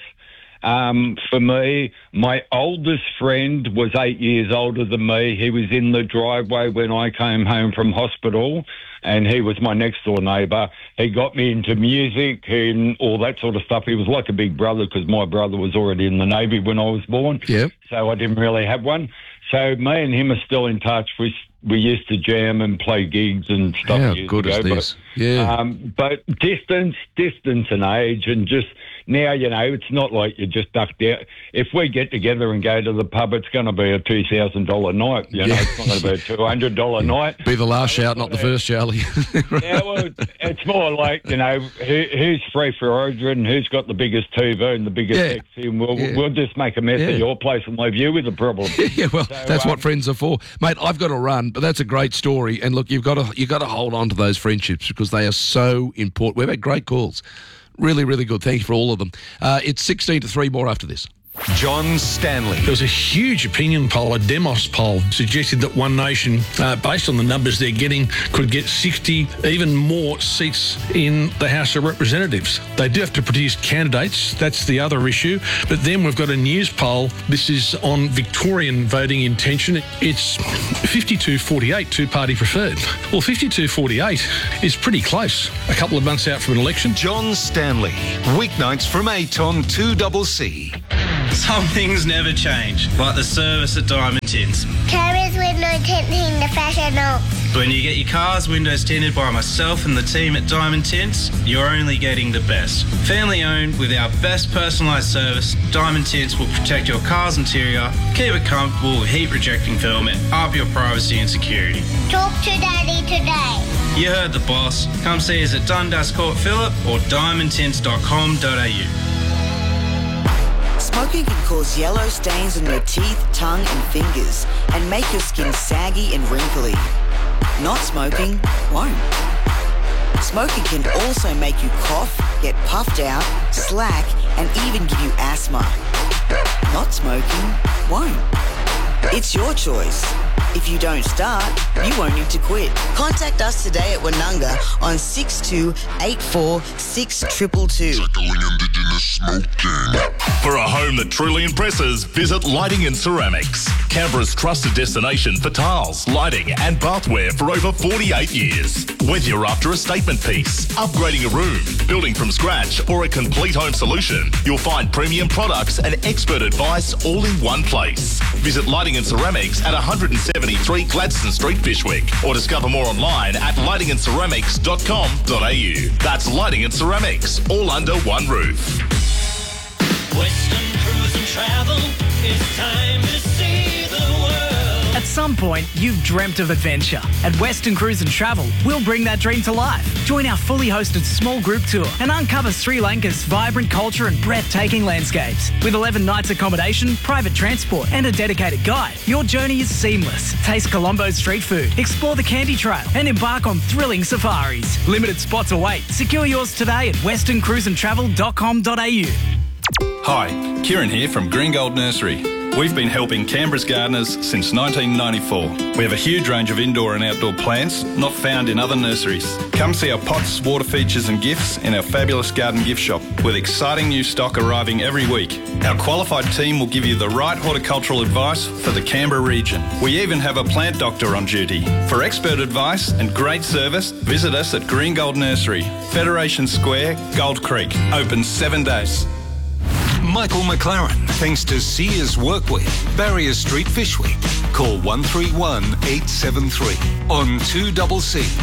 Um, for me, my oldest friend was eight years older than me. He was in the driveway when I came home from hospital, and he was my next door neighbour. He got me into music and all that sort of stuff. He was like a big brother because my brother was already in the Navy when I was born. Yep. So I didn't really have one. So me and him are still in touch. We we used to jam and play gigs and stuff. How years good is ago, this? But, Yeah. Um, but distance, distance and age, and just now, you know, it's not like you're just ducked out. If we get together and go to the pub, it's going to be a two thousand dollars night. You know, Yeah. it's not going to be a two hundred dollars night. Be the last shout, not the first, Charlie. Yeah, well, it's more like, you know, who, who's free for origin, who's got the biggest T V and the biggest Yeah. taxi, and we'll, Yeah. we'll just make a mess Yeah. of your place and leave you with the problem. Yeah, well, So, that's um, what friends are for, mate. I've got to run, but that's a great story. And look, you've got to you've got to hold on to those friendships because they are so important. We've had great calls. Really, really good. Thank you for all of them. Uh, it's sixteen to three, more after this. John Stanley. There was a huge opinion poll, a Demos poll, suggested that One Nation, uh, based on the numbers they're getting, could get sixty, even more seats in the House of Representatives. They do have to produce candidates. That's the other issue. But then we've got a news poll. This is on Victorian voting intention. It's fifty-two forty-eight, two-party preferred. Well, fifty-two forty-eight is pretty close. A couple of months out from an election. John Stanley. Weeknights from eight on two C C. Some things never change, like the service at Diamond Tints. Carriers window tinting the professional. When you get your car's windows tinted by myself and the team at Diamond Tints, you're only getting the best. Family owned with our best personalised service, Diamond Tints will protect your car's interior, keep it comfortable with heat rejecting film and up your privacy and security. Talk to Daddy today. You heard the boss. Come see us at Dundas Court Phillip or diamond tints dot com dot a u. Smoking can cause yellow stains on your teeth, tongue and fingers and make your skin saggy and wrinkly. Not smoking won't. Smoking can also make you cough, get puffed out, slack and even give you asthma. Not smoking won't. It's your choice. If you don't start, you won't need to quit. Contact us today at Wanunga on six two eight four six two two two. Tackling Indigenous smoking. For a home that truly impresses, visit Lighting and Ceramics. Canberra's trusted destination for tiles, lighting and bathware for over forty-eight years. Whether you're after a statement piece, upgrading a room, building from scratch or a complete home solution, you'll find premium products and expert advice all in one place. Visit Lighting and Ceramics at one seventy-three Gladstone Street, Fyshwick, or discover more online at lighting and ceramics dot com dot a u. That's Lighting and Ceramics, all under one roof. Western Cruise and Travel, it's time to see the world. At some point, you've dreamt of adventure. At Western Cruise and Travel, we'll bring that dream to life. Join our fully hosted small group tour and uncover Sri Lanka's vibrant culture and breathtaking landscapes. With eleven nights accommodation, private transport and a dedicated guide, your journey is seamless. Taste Colombo's street food, explore the Candy Trail and embark on thrilling safaris. Limited spots await. Secure yours today at western cruise and travel dot com dot a u. Hi, Kieran here from Green Gold Nursery. We've been helping Canberra's gardeners since nineteen ninety-four. We have a huge range of indoor and outdoor plants not found in other nurseries. Come see our pots, water features and gifts in our fabulous garden gift shop with exciting new stock arriving every week. Our qualified team will give you the right horticultural advice for the Canberra region. We even have a plant doctor on duty. For expert advice and great service, visit us at Green Gold Nursery, Federation Square, Gold Creek. Open seven days. Michael McLaren, thanks to Sears Workwear, Barrier Street, Fyshwick. Call one three one eight seven three on two C C.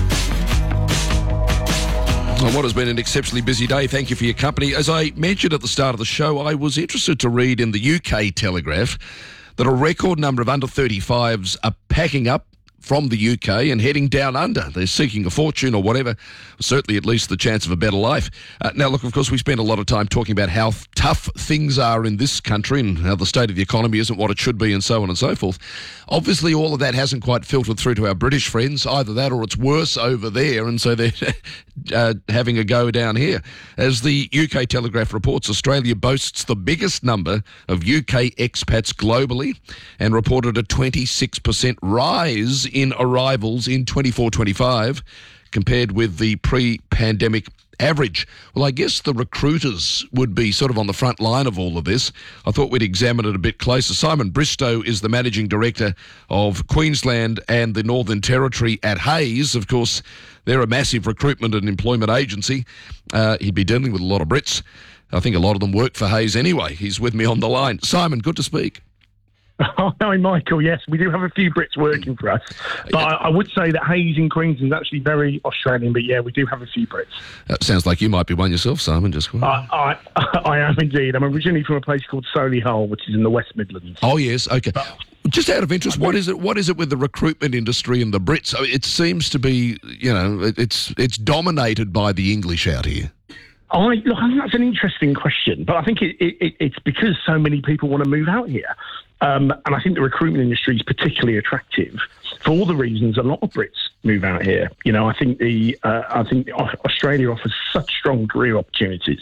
On what has been an exceptionally busy day, thank you for your company. As I mentioned at the start of the show, I was interested to read in the U K Telegraph that a record number of under thirty-fives are packing up from the U K and heading down under. They're seeking a fortune or whatever, certainly at least the chance of a better life. Uh, now, look, of course, we spend a lot of time talking about how tough things are in this country and how the state of the economy isn't what it should be and so on and so forth. Obviously, all of that hasn't quite filtered through to our British friends, either that or it's worse over there, and so they're uh, having a go down here. As the U K Telegraph reports, Australia boasts the biggest number of U K expats globally and reported a twenty-six percent rise in arrivals in twenty-four twenty-five compared with the pre-pandemic average. Well, I guess the recruiters would be sort of on the front line of all of this. I thought we'd examine it a bit closer. Simon Bristow is the Managing Director of Queensland and the Northern Territory at Hayes. Of course, they're a massive recruitment and employment agency. Uh, he'd be dealing with a lot of Brits. I think a lot of them work for Hayes anyway. He's with me on the line. Simon, good to speak. Hi, Michael. Yes, we do have a few Brits working for us. But I, I would say that Hayes in Queensland is actually very Australian. But yeah, we do have a few Brits. That sounds like you might be one yourself, Simon. Just I, I, I am indeed. I'm originally from a place called Solihull, which is in the West Midlands. Oh, yes. OK. But, just out of interest, what is it? What is it with the recruitment industry and the Brits? It seems to be, you know, it's it's dominated by the English out here. I, look, I think that's an interesting question, but I think it, it, it's because so many people want to move out here. Um, and I think the recruitment industry is particularly attractive for all the reasons a lot of Brits move out here. You know, I think the uh, I think Australia offers such strong career opportunities,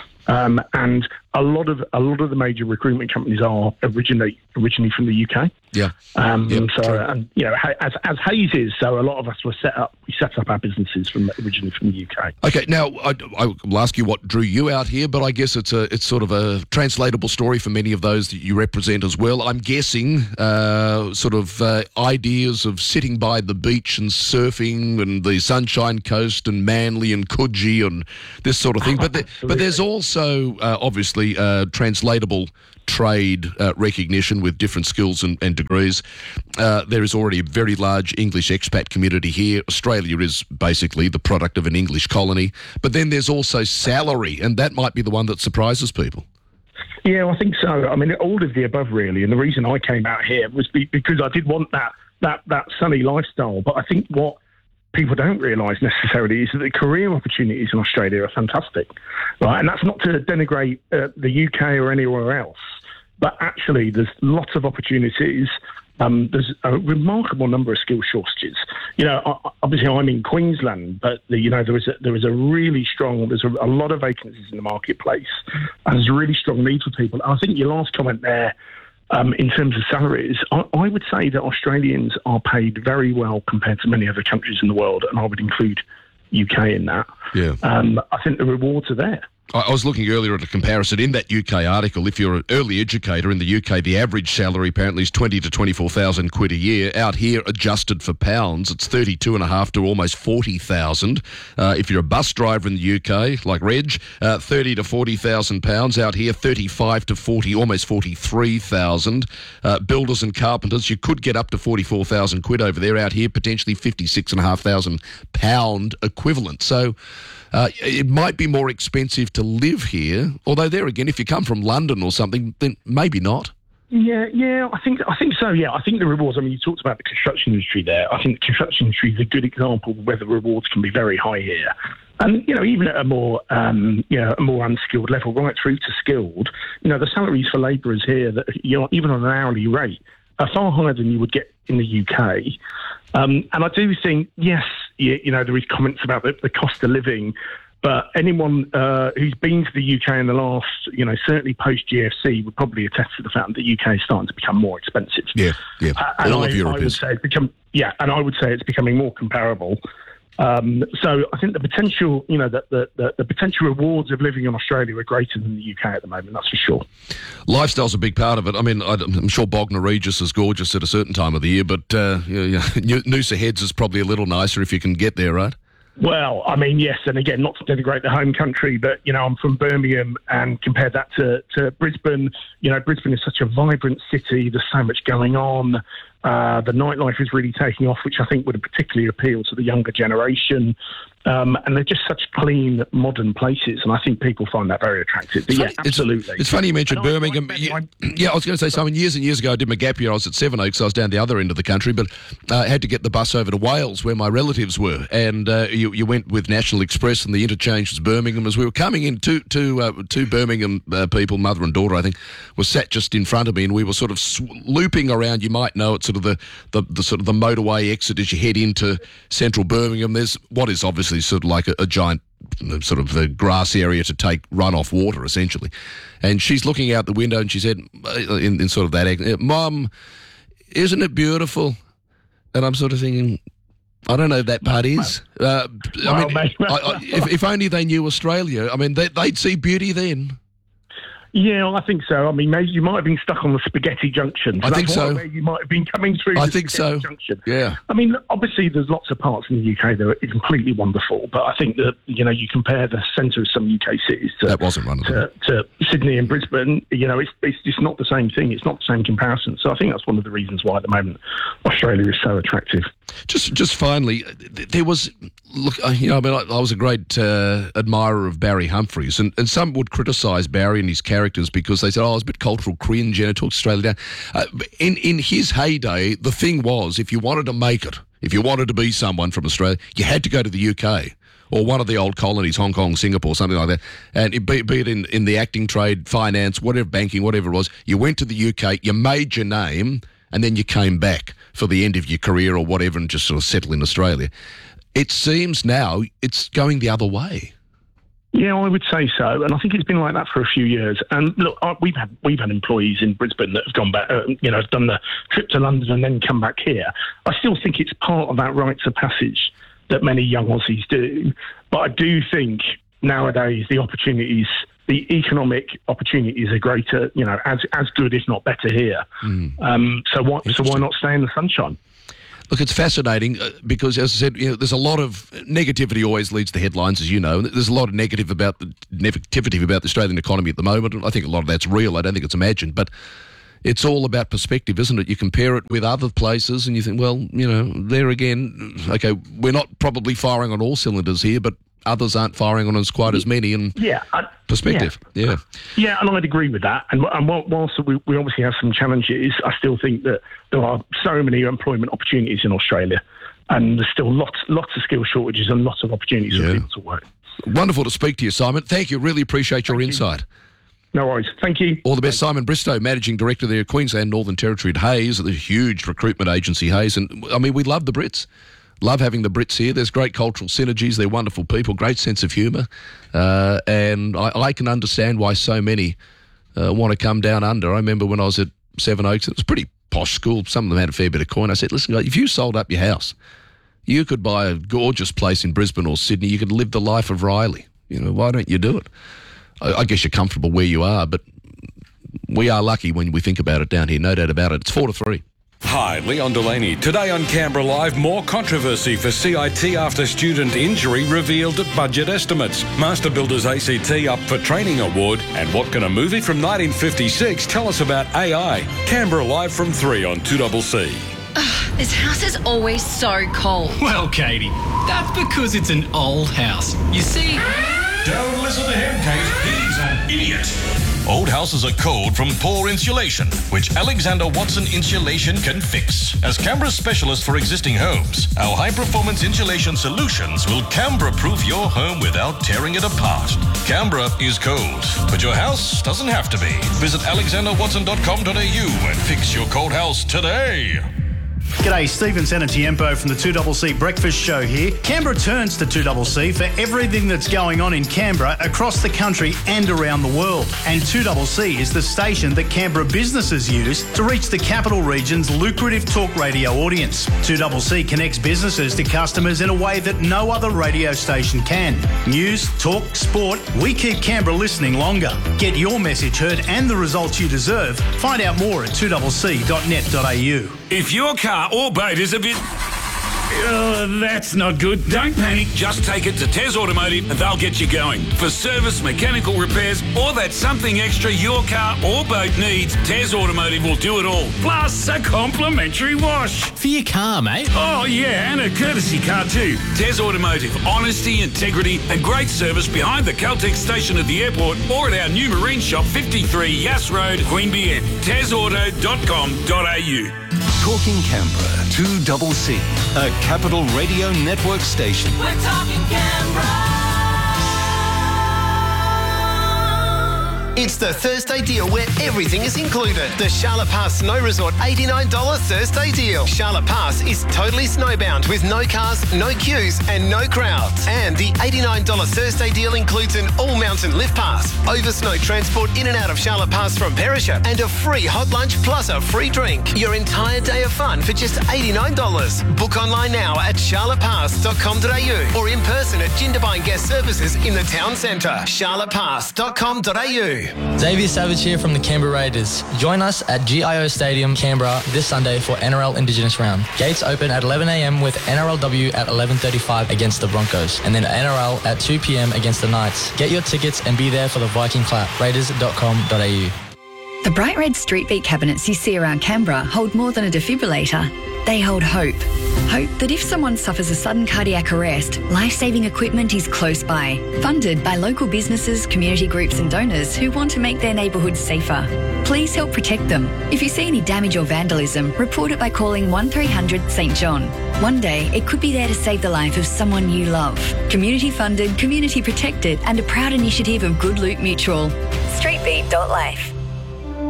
um, and a lot of a lot of the major recruitment companies are originally originally from the U K. Yeah. Um, Yep, so, true. and you know, ha- as as Hayes is, so a lot of us were set up. We set up our businesses from originally from the U K. Okay, now I, I will ask you what drew you out here, but I guess it's a it's sort of a translatable story for many of those that you represent as well. I'm guessing uh, sort of uh, ideas of sitting by the beach and surfing and the Sunshine Coast and Manly and Coogee and this sort of thing. But the, but there's also uh, obviously uh, translatable trade uh, recognition with different skills and, and degrees. Uh, there is already a very large English expat community here. Australia is basically the product of an English colony. But then there's also salary, and that might be the one that surprises people. Yeah, I think so. I mean, all of the above, really. And the reason I came out here was be, because I did want that that that sunny lifestyle. But I think what people don't realise necessarily is that the career opportunities in Australia are fantastic, right? And that's not to denigrate uh, the U K or anywhere else, but actually there's lots of opportunities. Um, there's a remarkable number of skill shortages. You know, obviously I'm in Queensland, but the, you know there is a, there is a really strong, there's a, a lot of vacancies in the marketplace, and there's a really strong need for people. I think your last comment there, um, in terms of salaries, I, I would say that Australians are paid very well compared to many other countries in the world, and I would include U K in that. Yeah. Um, I think the rewards are there. I I was looking earlier at a comparison in that U K article. If you're an early educator in the U K, the average salary apparently is twenty to twenty-four thousand quid a year. Out here, adjusted for pounds, it's thirty-two and a half to almost forty thousand. Uh, if you're a bus driver in the U K, like Reg, uh, thirty to forty thousand pounds. Out here, thirty-five to forty, almost forty-three thousand. Uh, builders and carpenters, you could get up to forty-four thousand quid over there. Out here, potentially fifty-six and a half thousand pound equivalent. So. Uh, it might be more expensive to live here, although there again, if you come from London or something, then maybe not. Yeah, yeah, I think I think so. Yeah, I think the rewards. I mean, you talked about the construction industry there. I think the construction industry is a good example of where the rewards can be very high here, and you know, even at a more um, you know a more unskilled level, right through to skilled. You know, the salaries for labourers here, that you know, even on an hourly rate, are far higher than you would get in the U K. Um, and I do think, yes, you, you know, there is comments about the, the cost of living, but anyone uh, who's been to the U K in the last, you know, certainly post G F C would probably attest to the fact that the U K is starting to become more expensive. Yeah, yeah. Uh, and All I, of Europe I would is. say it's become, yeah, and I would say it's becoming more comparable. Um, so I think the potential, you know, the, the, the, the potential rewards of living in Australia are greater than the U K at the moment, that's for sure. Lifestyle's a big part of it. I mean, I'm sure Bognor Regis is gorgeous at a certain time of the year, but uh, yeah, yeah, Noosa Heads is probably a little nicer if you can get there, right? Well, I mean, yes, and again, not to denigrate the home country, but, you know, I'm from Birmingham, and compare that to, to Brisbane. You know, Brisbane is such a vibrant city. There's so much going on. Uh, the nightlife is really taking off, which I think would particularly appeal to the younger generation. Um, and they're just such clean, modern places, and I think people find that very attractive. But It's yeah, funny- it's- absolutely. It's, funny you mentioned And I- Birmingham. yeah, yeah, I was going to say something. Years and years ago, I did my gap year. I was at Seven Oaks. I was down the other end of the country, but uh, I had to get the bus over to Wales, where my relatives were. And uh, you, you went with National Express, and the interchange was Birmingham. As we were coming in, two, two, uh, two Birmingham uh, people, mother and daughter, I think, were sat just in front of me, and we were sort of sw- looping around. You might know it's sort of the, the, the sort of the motorway exit as you head into central Birmingham. There's what is obviously sort of like a, a giant sort of a grass area to take runoff water, essentially. And she's looking out the window, and she said, in, in sort of that accent, "Mum, isn't it beautiful?" And I'm sort of thinking, I don't know if that part is. Uh, I mean, I, I, if, if only they knew Australia. I mean, they, they'd see beauty then. Yeah, I think so. I mean, maybe you might have been stuck on the Spaghetti Junction. I think that's so. Where you might have been coming through. I the think Spaghetti so. Junction. Yeah. I mean, obviously, there's lots of parts in the U K that are completely wonderful, but I think that, you know, you compare the centre of some U K cities to, That wasn't one of them. to, to Sydney and Brisbane, you know, it's, it's just not the same thing. It's not the same comparison. So I think that's one of the reasons why at the moment Australia is so attractive. Just, just finally, th- there was. Look, uh, you know, I mean, I, I was a great uh, admirer of Barry Humphries, and, and some would criticise Barry and his characters because they said, "Oh, it was a bit cultural cringe," and it talks Australia down. Uh, in in his heyday, the thing was, if you wanted to make it, if you wanted to be someone from Australia, you had to go to the U K or one of the old colonies, Hong Kong, Singapore, something like that. And it, be, be it in, in the acting trade, finance, whatever, banking, whatever it was, you went to the U K, you made your name, and then you came back. for the end of your career or whatever and just sort of settle in Australia. It seems now it's going the other way. Yeah, I would say so, and I think it's been like that for a few years. And look, I, we've had we've had employees in Brisbane that have gone back, uh, you know, done the trip to London and then come back here. I still think it's part of that rites of passage that many young Aussies do. But I do think nowadays the opportunities, the economic opportunities, are greater, you know, as as good if not better here. Mm. Um, so why so why not stay in the sunshine? Look, it's fascinating uh, because, as I said, you know, there's a lot of negativity always leads to headlines, as you know. There's a lot of negative about the negativity about the Australian economy at the moment. I think a lot of that's real. I don't think it's imagined, but it's all about perspective, isn't it? You compare it with other places, and you think, well, you know, there again, okay, we're not probably firing on all cylinders here, but others aren't firing on us quite as many. And yeah, I, perspective, yeah. yeah, yeah, and I'd agree with that. And, and whilst we, we obviously have some challenges, I still think that there are so many employment opportunities in Australia, and there's still lots, lots of skill shortages and lots of opportunities yeah. for people to work. Wonderful to speak to you, Simon. Thank you. Really appreciate your Thank insight. You. No worries. Thank you. All the best. Simon Bristow, Managing Director there at Queensland Northern Territory at Hayes, the huge recruitment agency Hayes. And I mean, we love the Brits. Love having the Brits here. There's great cultural synergies. They're wonderful people, great sense of humour. Uh, and I, I can understand why so many uh, want to come down under. I remember when I was at Seven Oaks, it was a pretty posh school. Some of them had a fair bit of coin. I said, listen, if you sold up your house, you could buy a gorgeous place in Brisbane or Sydney. You could live the life of Riley. You know, why don't you do it? I, I guess you're comfortable where you are, but we are lucky when we think about it down here. No doubt about it. It's four to three. Hi, Leon Delaney. Today on Canberra Live, more controversy for C I T after student injury revealed budget estimates. Master Builders A C T up for training award. And what can a movie from nineteen fifty-six tell us about A I? Canberra Live from three on two C C. Ugh, this house is always so cold. Well, Katie, that's because it's an old house. You see... Don't listen to him, Kate. He's an idiot. Old houses are cold from poor insulation, which Alexander Watson Insulation can fix. As Canberra's specialist for existing homes, our high-performance insulation solutions will Canberra-proof your home without tearing it apart. Canberra is cold, but your house doesn't have to be. Visit alexander watson dot com dot a u and fix your cold house today. G'day, Stephen Sanatiempo from the two C C Breakfast Show here. Canberra turns to two C C for everything that's going on in Canberra, across the country and around the world. And two C C is the station that Canberra businesses use to reach the capital region's lucrative talk radio audience. two C C connects businesses to customers in a way that no other radio station can. News, talk, sport, we keep Canberra listening longer. Get your message heard and the results you deserve. Find out more at two c c dot net dot a u. If your car or boat is a bit... Uh, that's not good. Don't panic. Just take it to Tez Automotive and they'll get you going. For service, mechanical repairs, or that something extra your car or boat needs, Tez Automotive will do it all. Plus a complimentary wash. For your car, mate. Oh, yeah, and a courtesy car too. Tez Automotive. Honesty, integrity and great service behind the Caltex station at the airport or at our new marine shop, fifty-three Yass Road, Queanbeyan. tez auto dot com dot a u. Talking Canberra, two C C, a Capital Radio Network station. We're talking Canberra. It's the Thursday deal where everything is included. The Charlotte Pass Snow Resort eighty-nine dollars Thursday deal. Charlotte Pass is totally snowbound with no cars, no queues and no crowds. And the eighty-nine dollars Thursday deal includes an all-mountain lift pass, over snow transport in and out of Charlotte Pass from Perisher, and a free hot lunch plus a free drink. Your entire day of fun for just eighty-nine dollars. Book online now at charlotte pass dot com dot a u or in person at Jindabyne Guest Services in the town centre. charlotte pass dot com dot a u. Xavier Savage here from the Canberra Raiders. Join us at G I O Stadium, Canberra this Sunday for N R L Indigenous Round. Gates open at eleven a m with N R L W at eleven thirty-five against the Broncos, and then N R L at two p m against the Knights. Get your tickets and be there for the Viking clap. raiders dot com dot a u. The bright red street beat cabinets you see around Canberra hold more than a defibrillator. They hold hope. Hope that if someone suffers a sudden cardiac arrest, life-saving equipment is close by. Funded by local businesses, community groups and donors who want to make their neighbourhoods safer. Please help protect them. If you see any damage or vandalism, report it by calling one three hundred St John. One day, it could be there to save the life of someone you love. Community funded, community protected and a proud initiative of Good Loot Mutual. street beat dot life.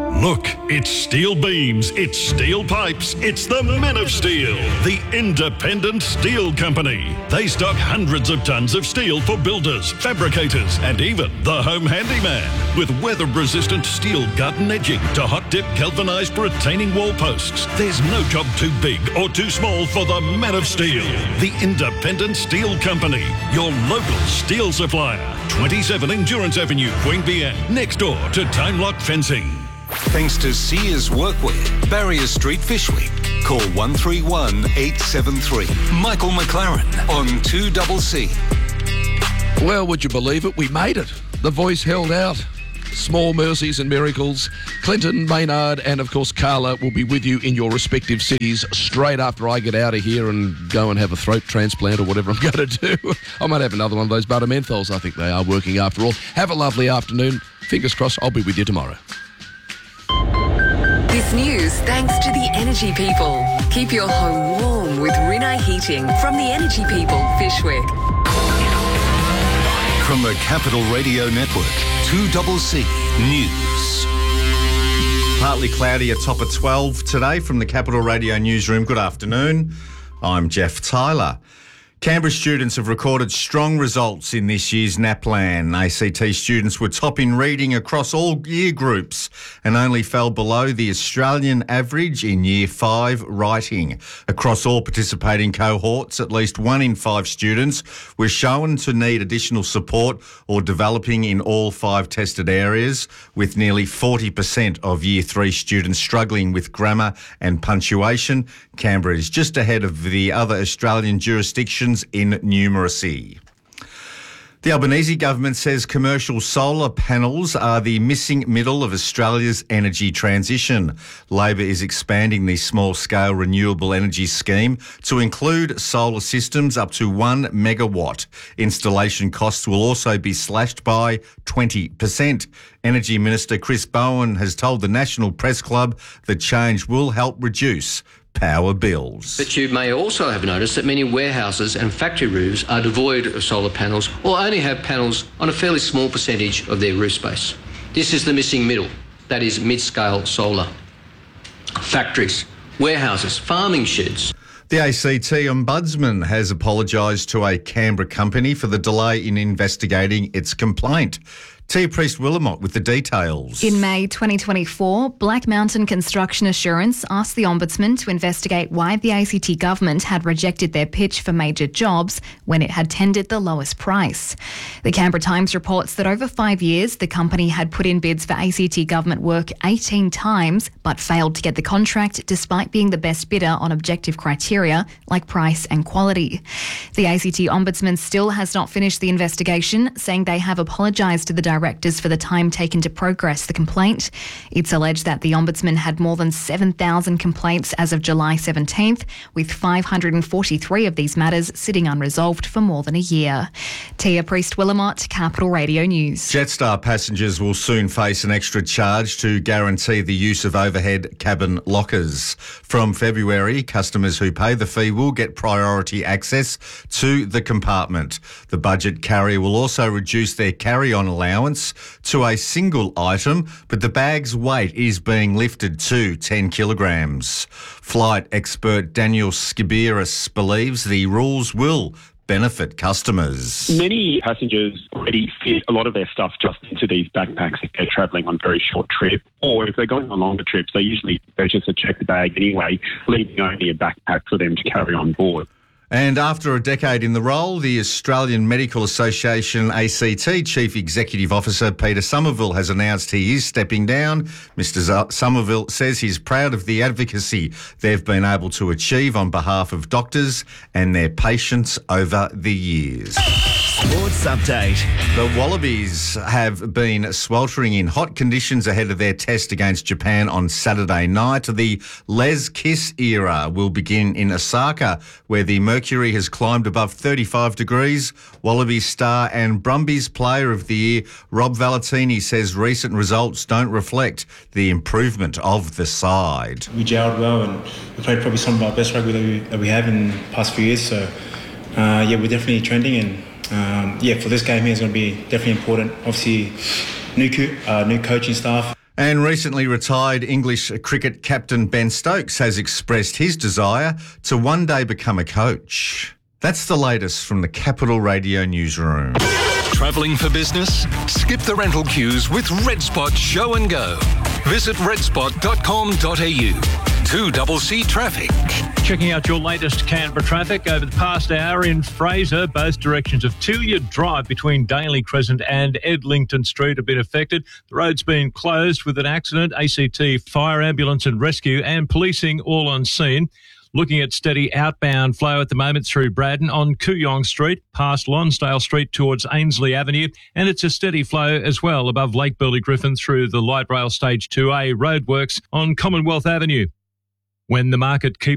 Look, it's steel beams, it's steel pipes, it's the Men of Steel, the independent steel company. They stock hundreds of tons of steel for builders, fabricators, and even the home handyman. With weather-resistant steel gut and edging to hot-dip galvanised retaining wall posts, there's no job too big or too small for the Men of Steel, the independent steel company, your local steel supplier. twenty-seven Endurance Avenue, Queanbeyan, next door to Time Lock Fencing. Thanks to Sears Workwear, Barrier Street, Fyshwick. Call one three one, eight seven three. Michael McLaren on two C C. Well, would you believe it? We made it. The voice held out. Small mercies and miracles. Clinton, Maynard, and of course Carla will be with you in your respective cities straight after I get out of here and go and have a throat transplant or whatever I'm going to do. I might have another one of those butter menthols. I think they are working after all. Have a lovely afternoon. Fingers crossed, I'll be with you tomorrow. This news thanks to the Energy People. Keep your home warm with Rinnai Heating from the Energy People, Fyshwick. From the Capital Radio Network, two C C News. Partly cloudy, a top of twelve today from the Capital Radio Newsroom. Good afternoon. I'm Jeff Tyler. Canberra students have recorded strong results in this year's NAPLAN. A C T students were top in reading across all year groups and only fell below the Australian average in Year five writing. Across all participating cohorts, at least one in five students were shown to need additional support or developing in all five tested areas, with nearly forty percent of Year three students struggling with grammar and punctuation. Canberra is just ahead of the other Australian jurisdictions in numeracy. The Albanese government says commercial solar panels are the missing middle of Australia's energy transition. Labor is expanding the small-scale renewable energy scheme to include solar systems up to one megawatt. Installation costs will also be slashed by twenty percent. Energy Minister Chris Bowen has told the National Press Club the change will help reduce power bills. But you may also have noticed that many warehouses and factory roofs are devoid of solar panels or only have panels on a fairly small percentage of their roof space. This is the missing middle, that is mid-scale solar. Factories, warehouses, farming sheds. The A C T Ombudsman has apologised to a Canberra company for the delay in investigating its complaint. Tia Priest-Willamott with the details. In May twenty twenty-four, Black Mountain Construction Assurance asked the Ombudsman to investigate why the A C T government had rejected their pitch for major jobs when it had tendered the lowest price. The Canberra Times reports that over five years, the company had put in bids for A C T government work eighteen times, but failed to get the contract despite being the best bidder on objective criteria like price and quality. The A C T Ombudsman still has not finished the investigation, saying they have apologised to the directors for the time taken to progress the complaint. It's alleged that the Ombudsman had more than seven thousand complaints as of July seventeenth, with five hundred forty-three of these matters sitting unresolved for more than a year. Tia Priest-Willamott, Capital Radio News. Jetstar passengers will soon face an extra charge to guarantee the use of overhead cabin lockers. From February, customers who pay the fee will get priority access to the compartment. The budget carrier will also reduce their carry-on allowance to a single item, but the bag's weight is being lifted to ten kilograms. Flight expert Daniel Skibiris believes the rules will benefit customers. Many passengers already fit a lot of their stuff just into these backpacks if they're travelling on very short trips, or if they're going on longer trips, they usually purchase a checked bag anyway, leaving only a backpack for them to carry on board. And after a decade in the role, the Australian Medical Association A C T Chief Executive Officer Peter Somerville has announced he is stepping down. Mister Somerville says he's proud of the advocacy they've been able to achieve on behalf of doctors and their patients over the years. Sports update. The Wallabies have been sweltering in hot conditions ahead of their test against Japan on Saturday night. The Les Kiss era will begin in Osaka, where the mercury has climbed above thirty-five degrees. Wallabies star and Brumbies Player of the Year Rob Valentini says recent results don't reflect the improvement of the side. We gelled well and we played probably some of our best rugby that we, that we have in the past few years. So, uh, yeah, we're definitely trending and Um, yeah, for this game here, it's going to be definitely important. Obviously, new co- uh, new coaching staff. And recently retired English cricket captain Ben Stokes has expressed his desire to one day become a coach. That's the latest from the Capital Radio newsroom. Travelling for business? Skip the rental queues with Red Spot Show and Go. Visit red spot dot com dot a u. two C C traffic. Checking out your latest Canberra traffic over the past hour in Fraser. Both directions of Tilliard Drive between Daly Crescent and Edlington Street have been affected. The road's been closed with an accident. A C T Fire, Ambulance and Rescue and policing all on scene. Looking at steady outbound flow at the moment through Braddon on Kooyong Street, past Lonsdale Street towards Ainslie Avenue, and it's a steady flow as well above Lake Burley Griffin through the light rail stage two A roadworks on Commonwealth Avenue. When the market keeps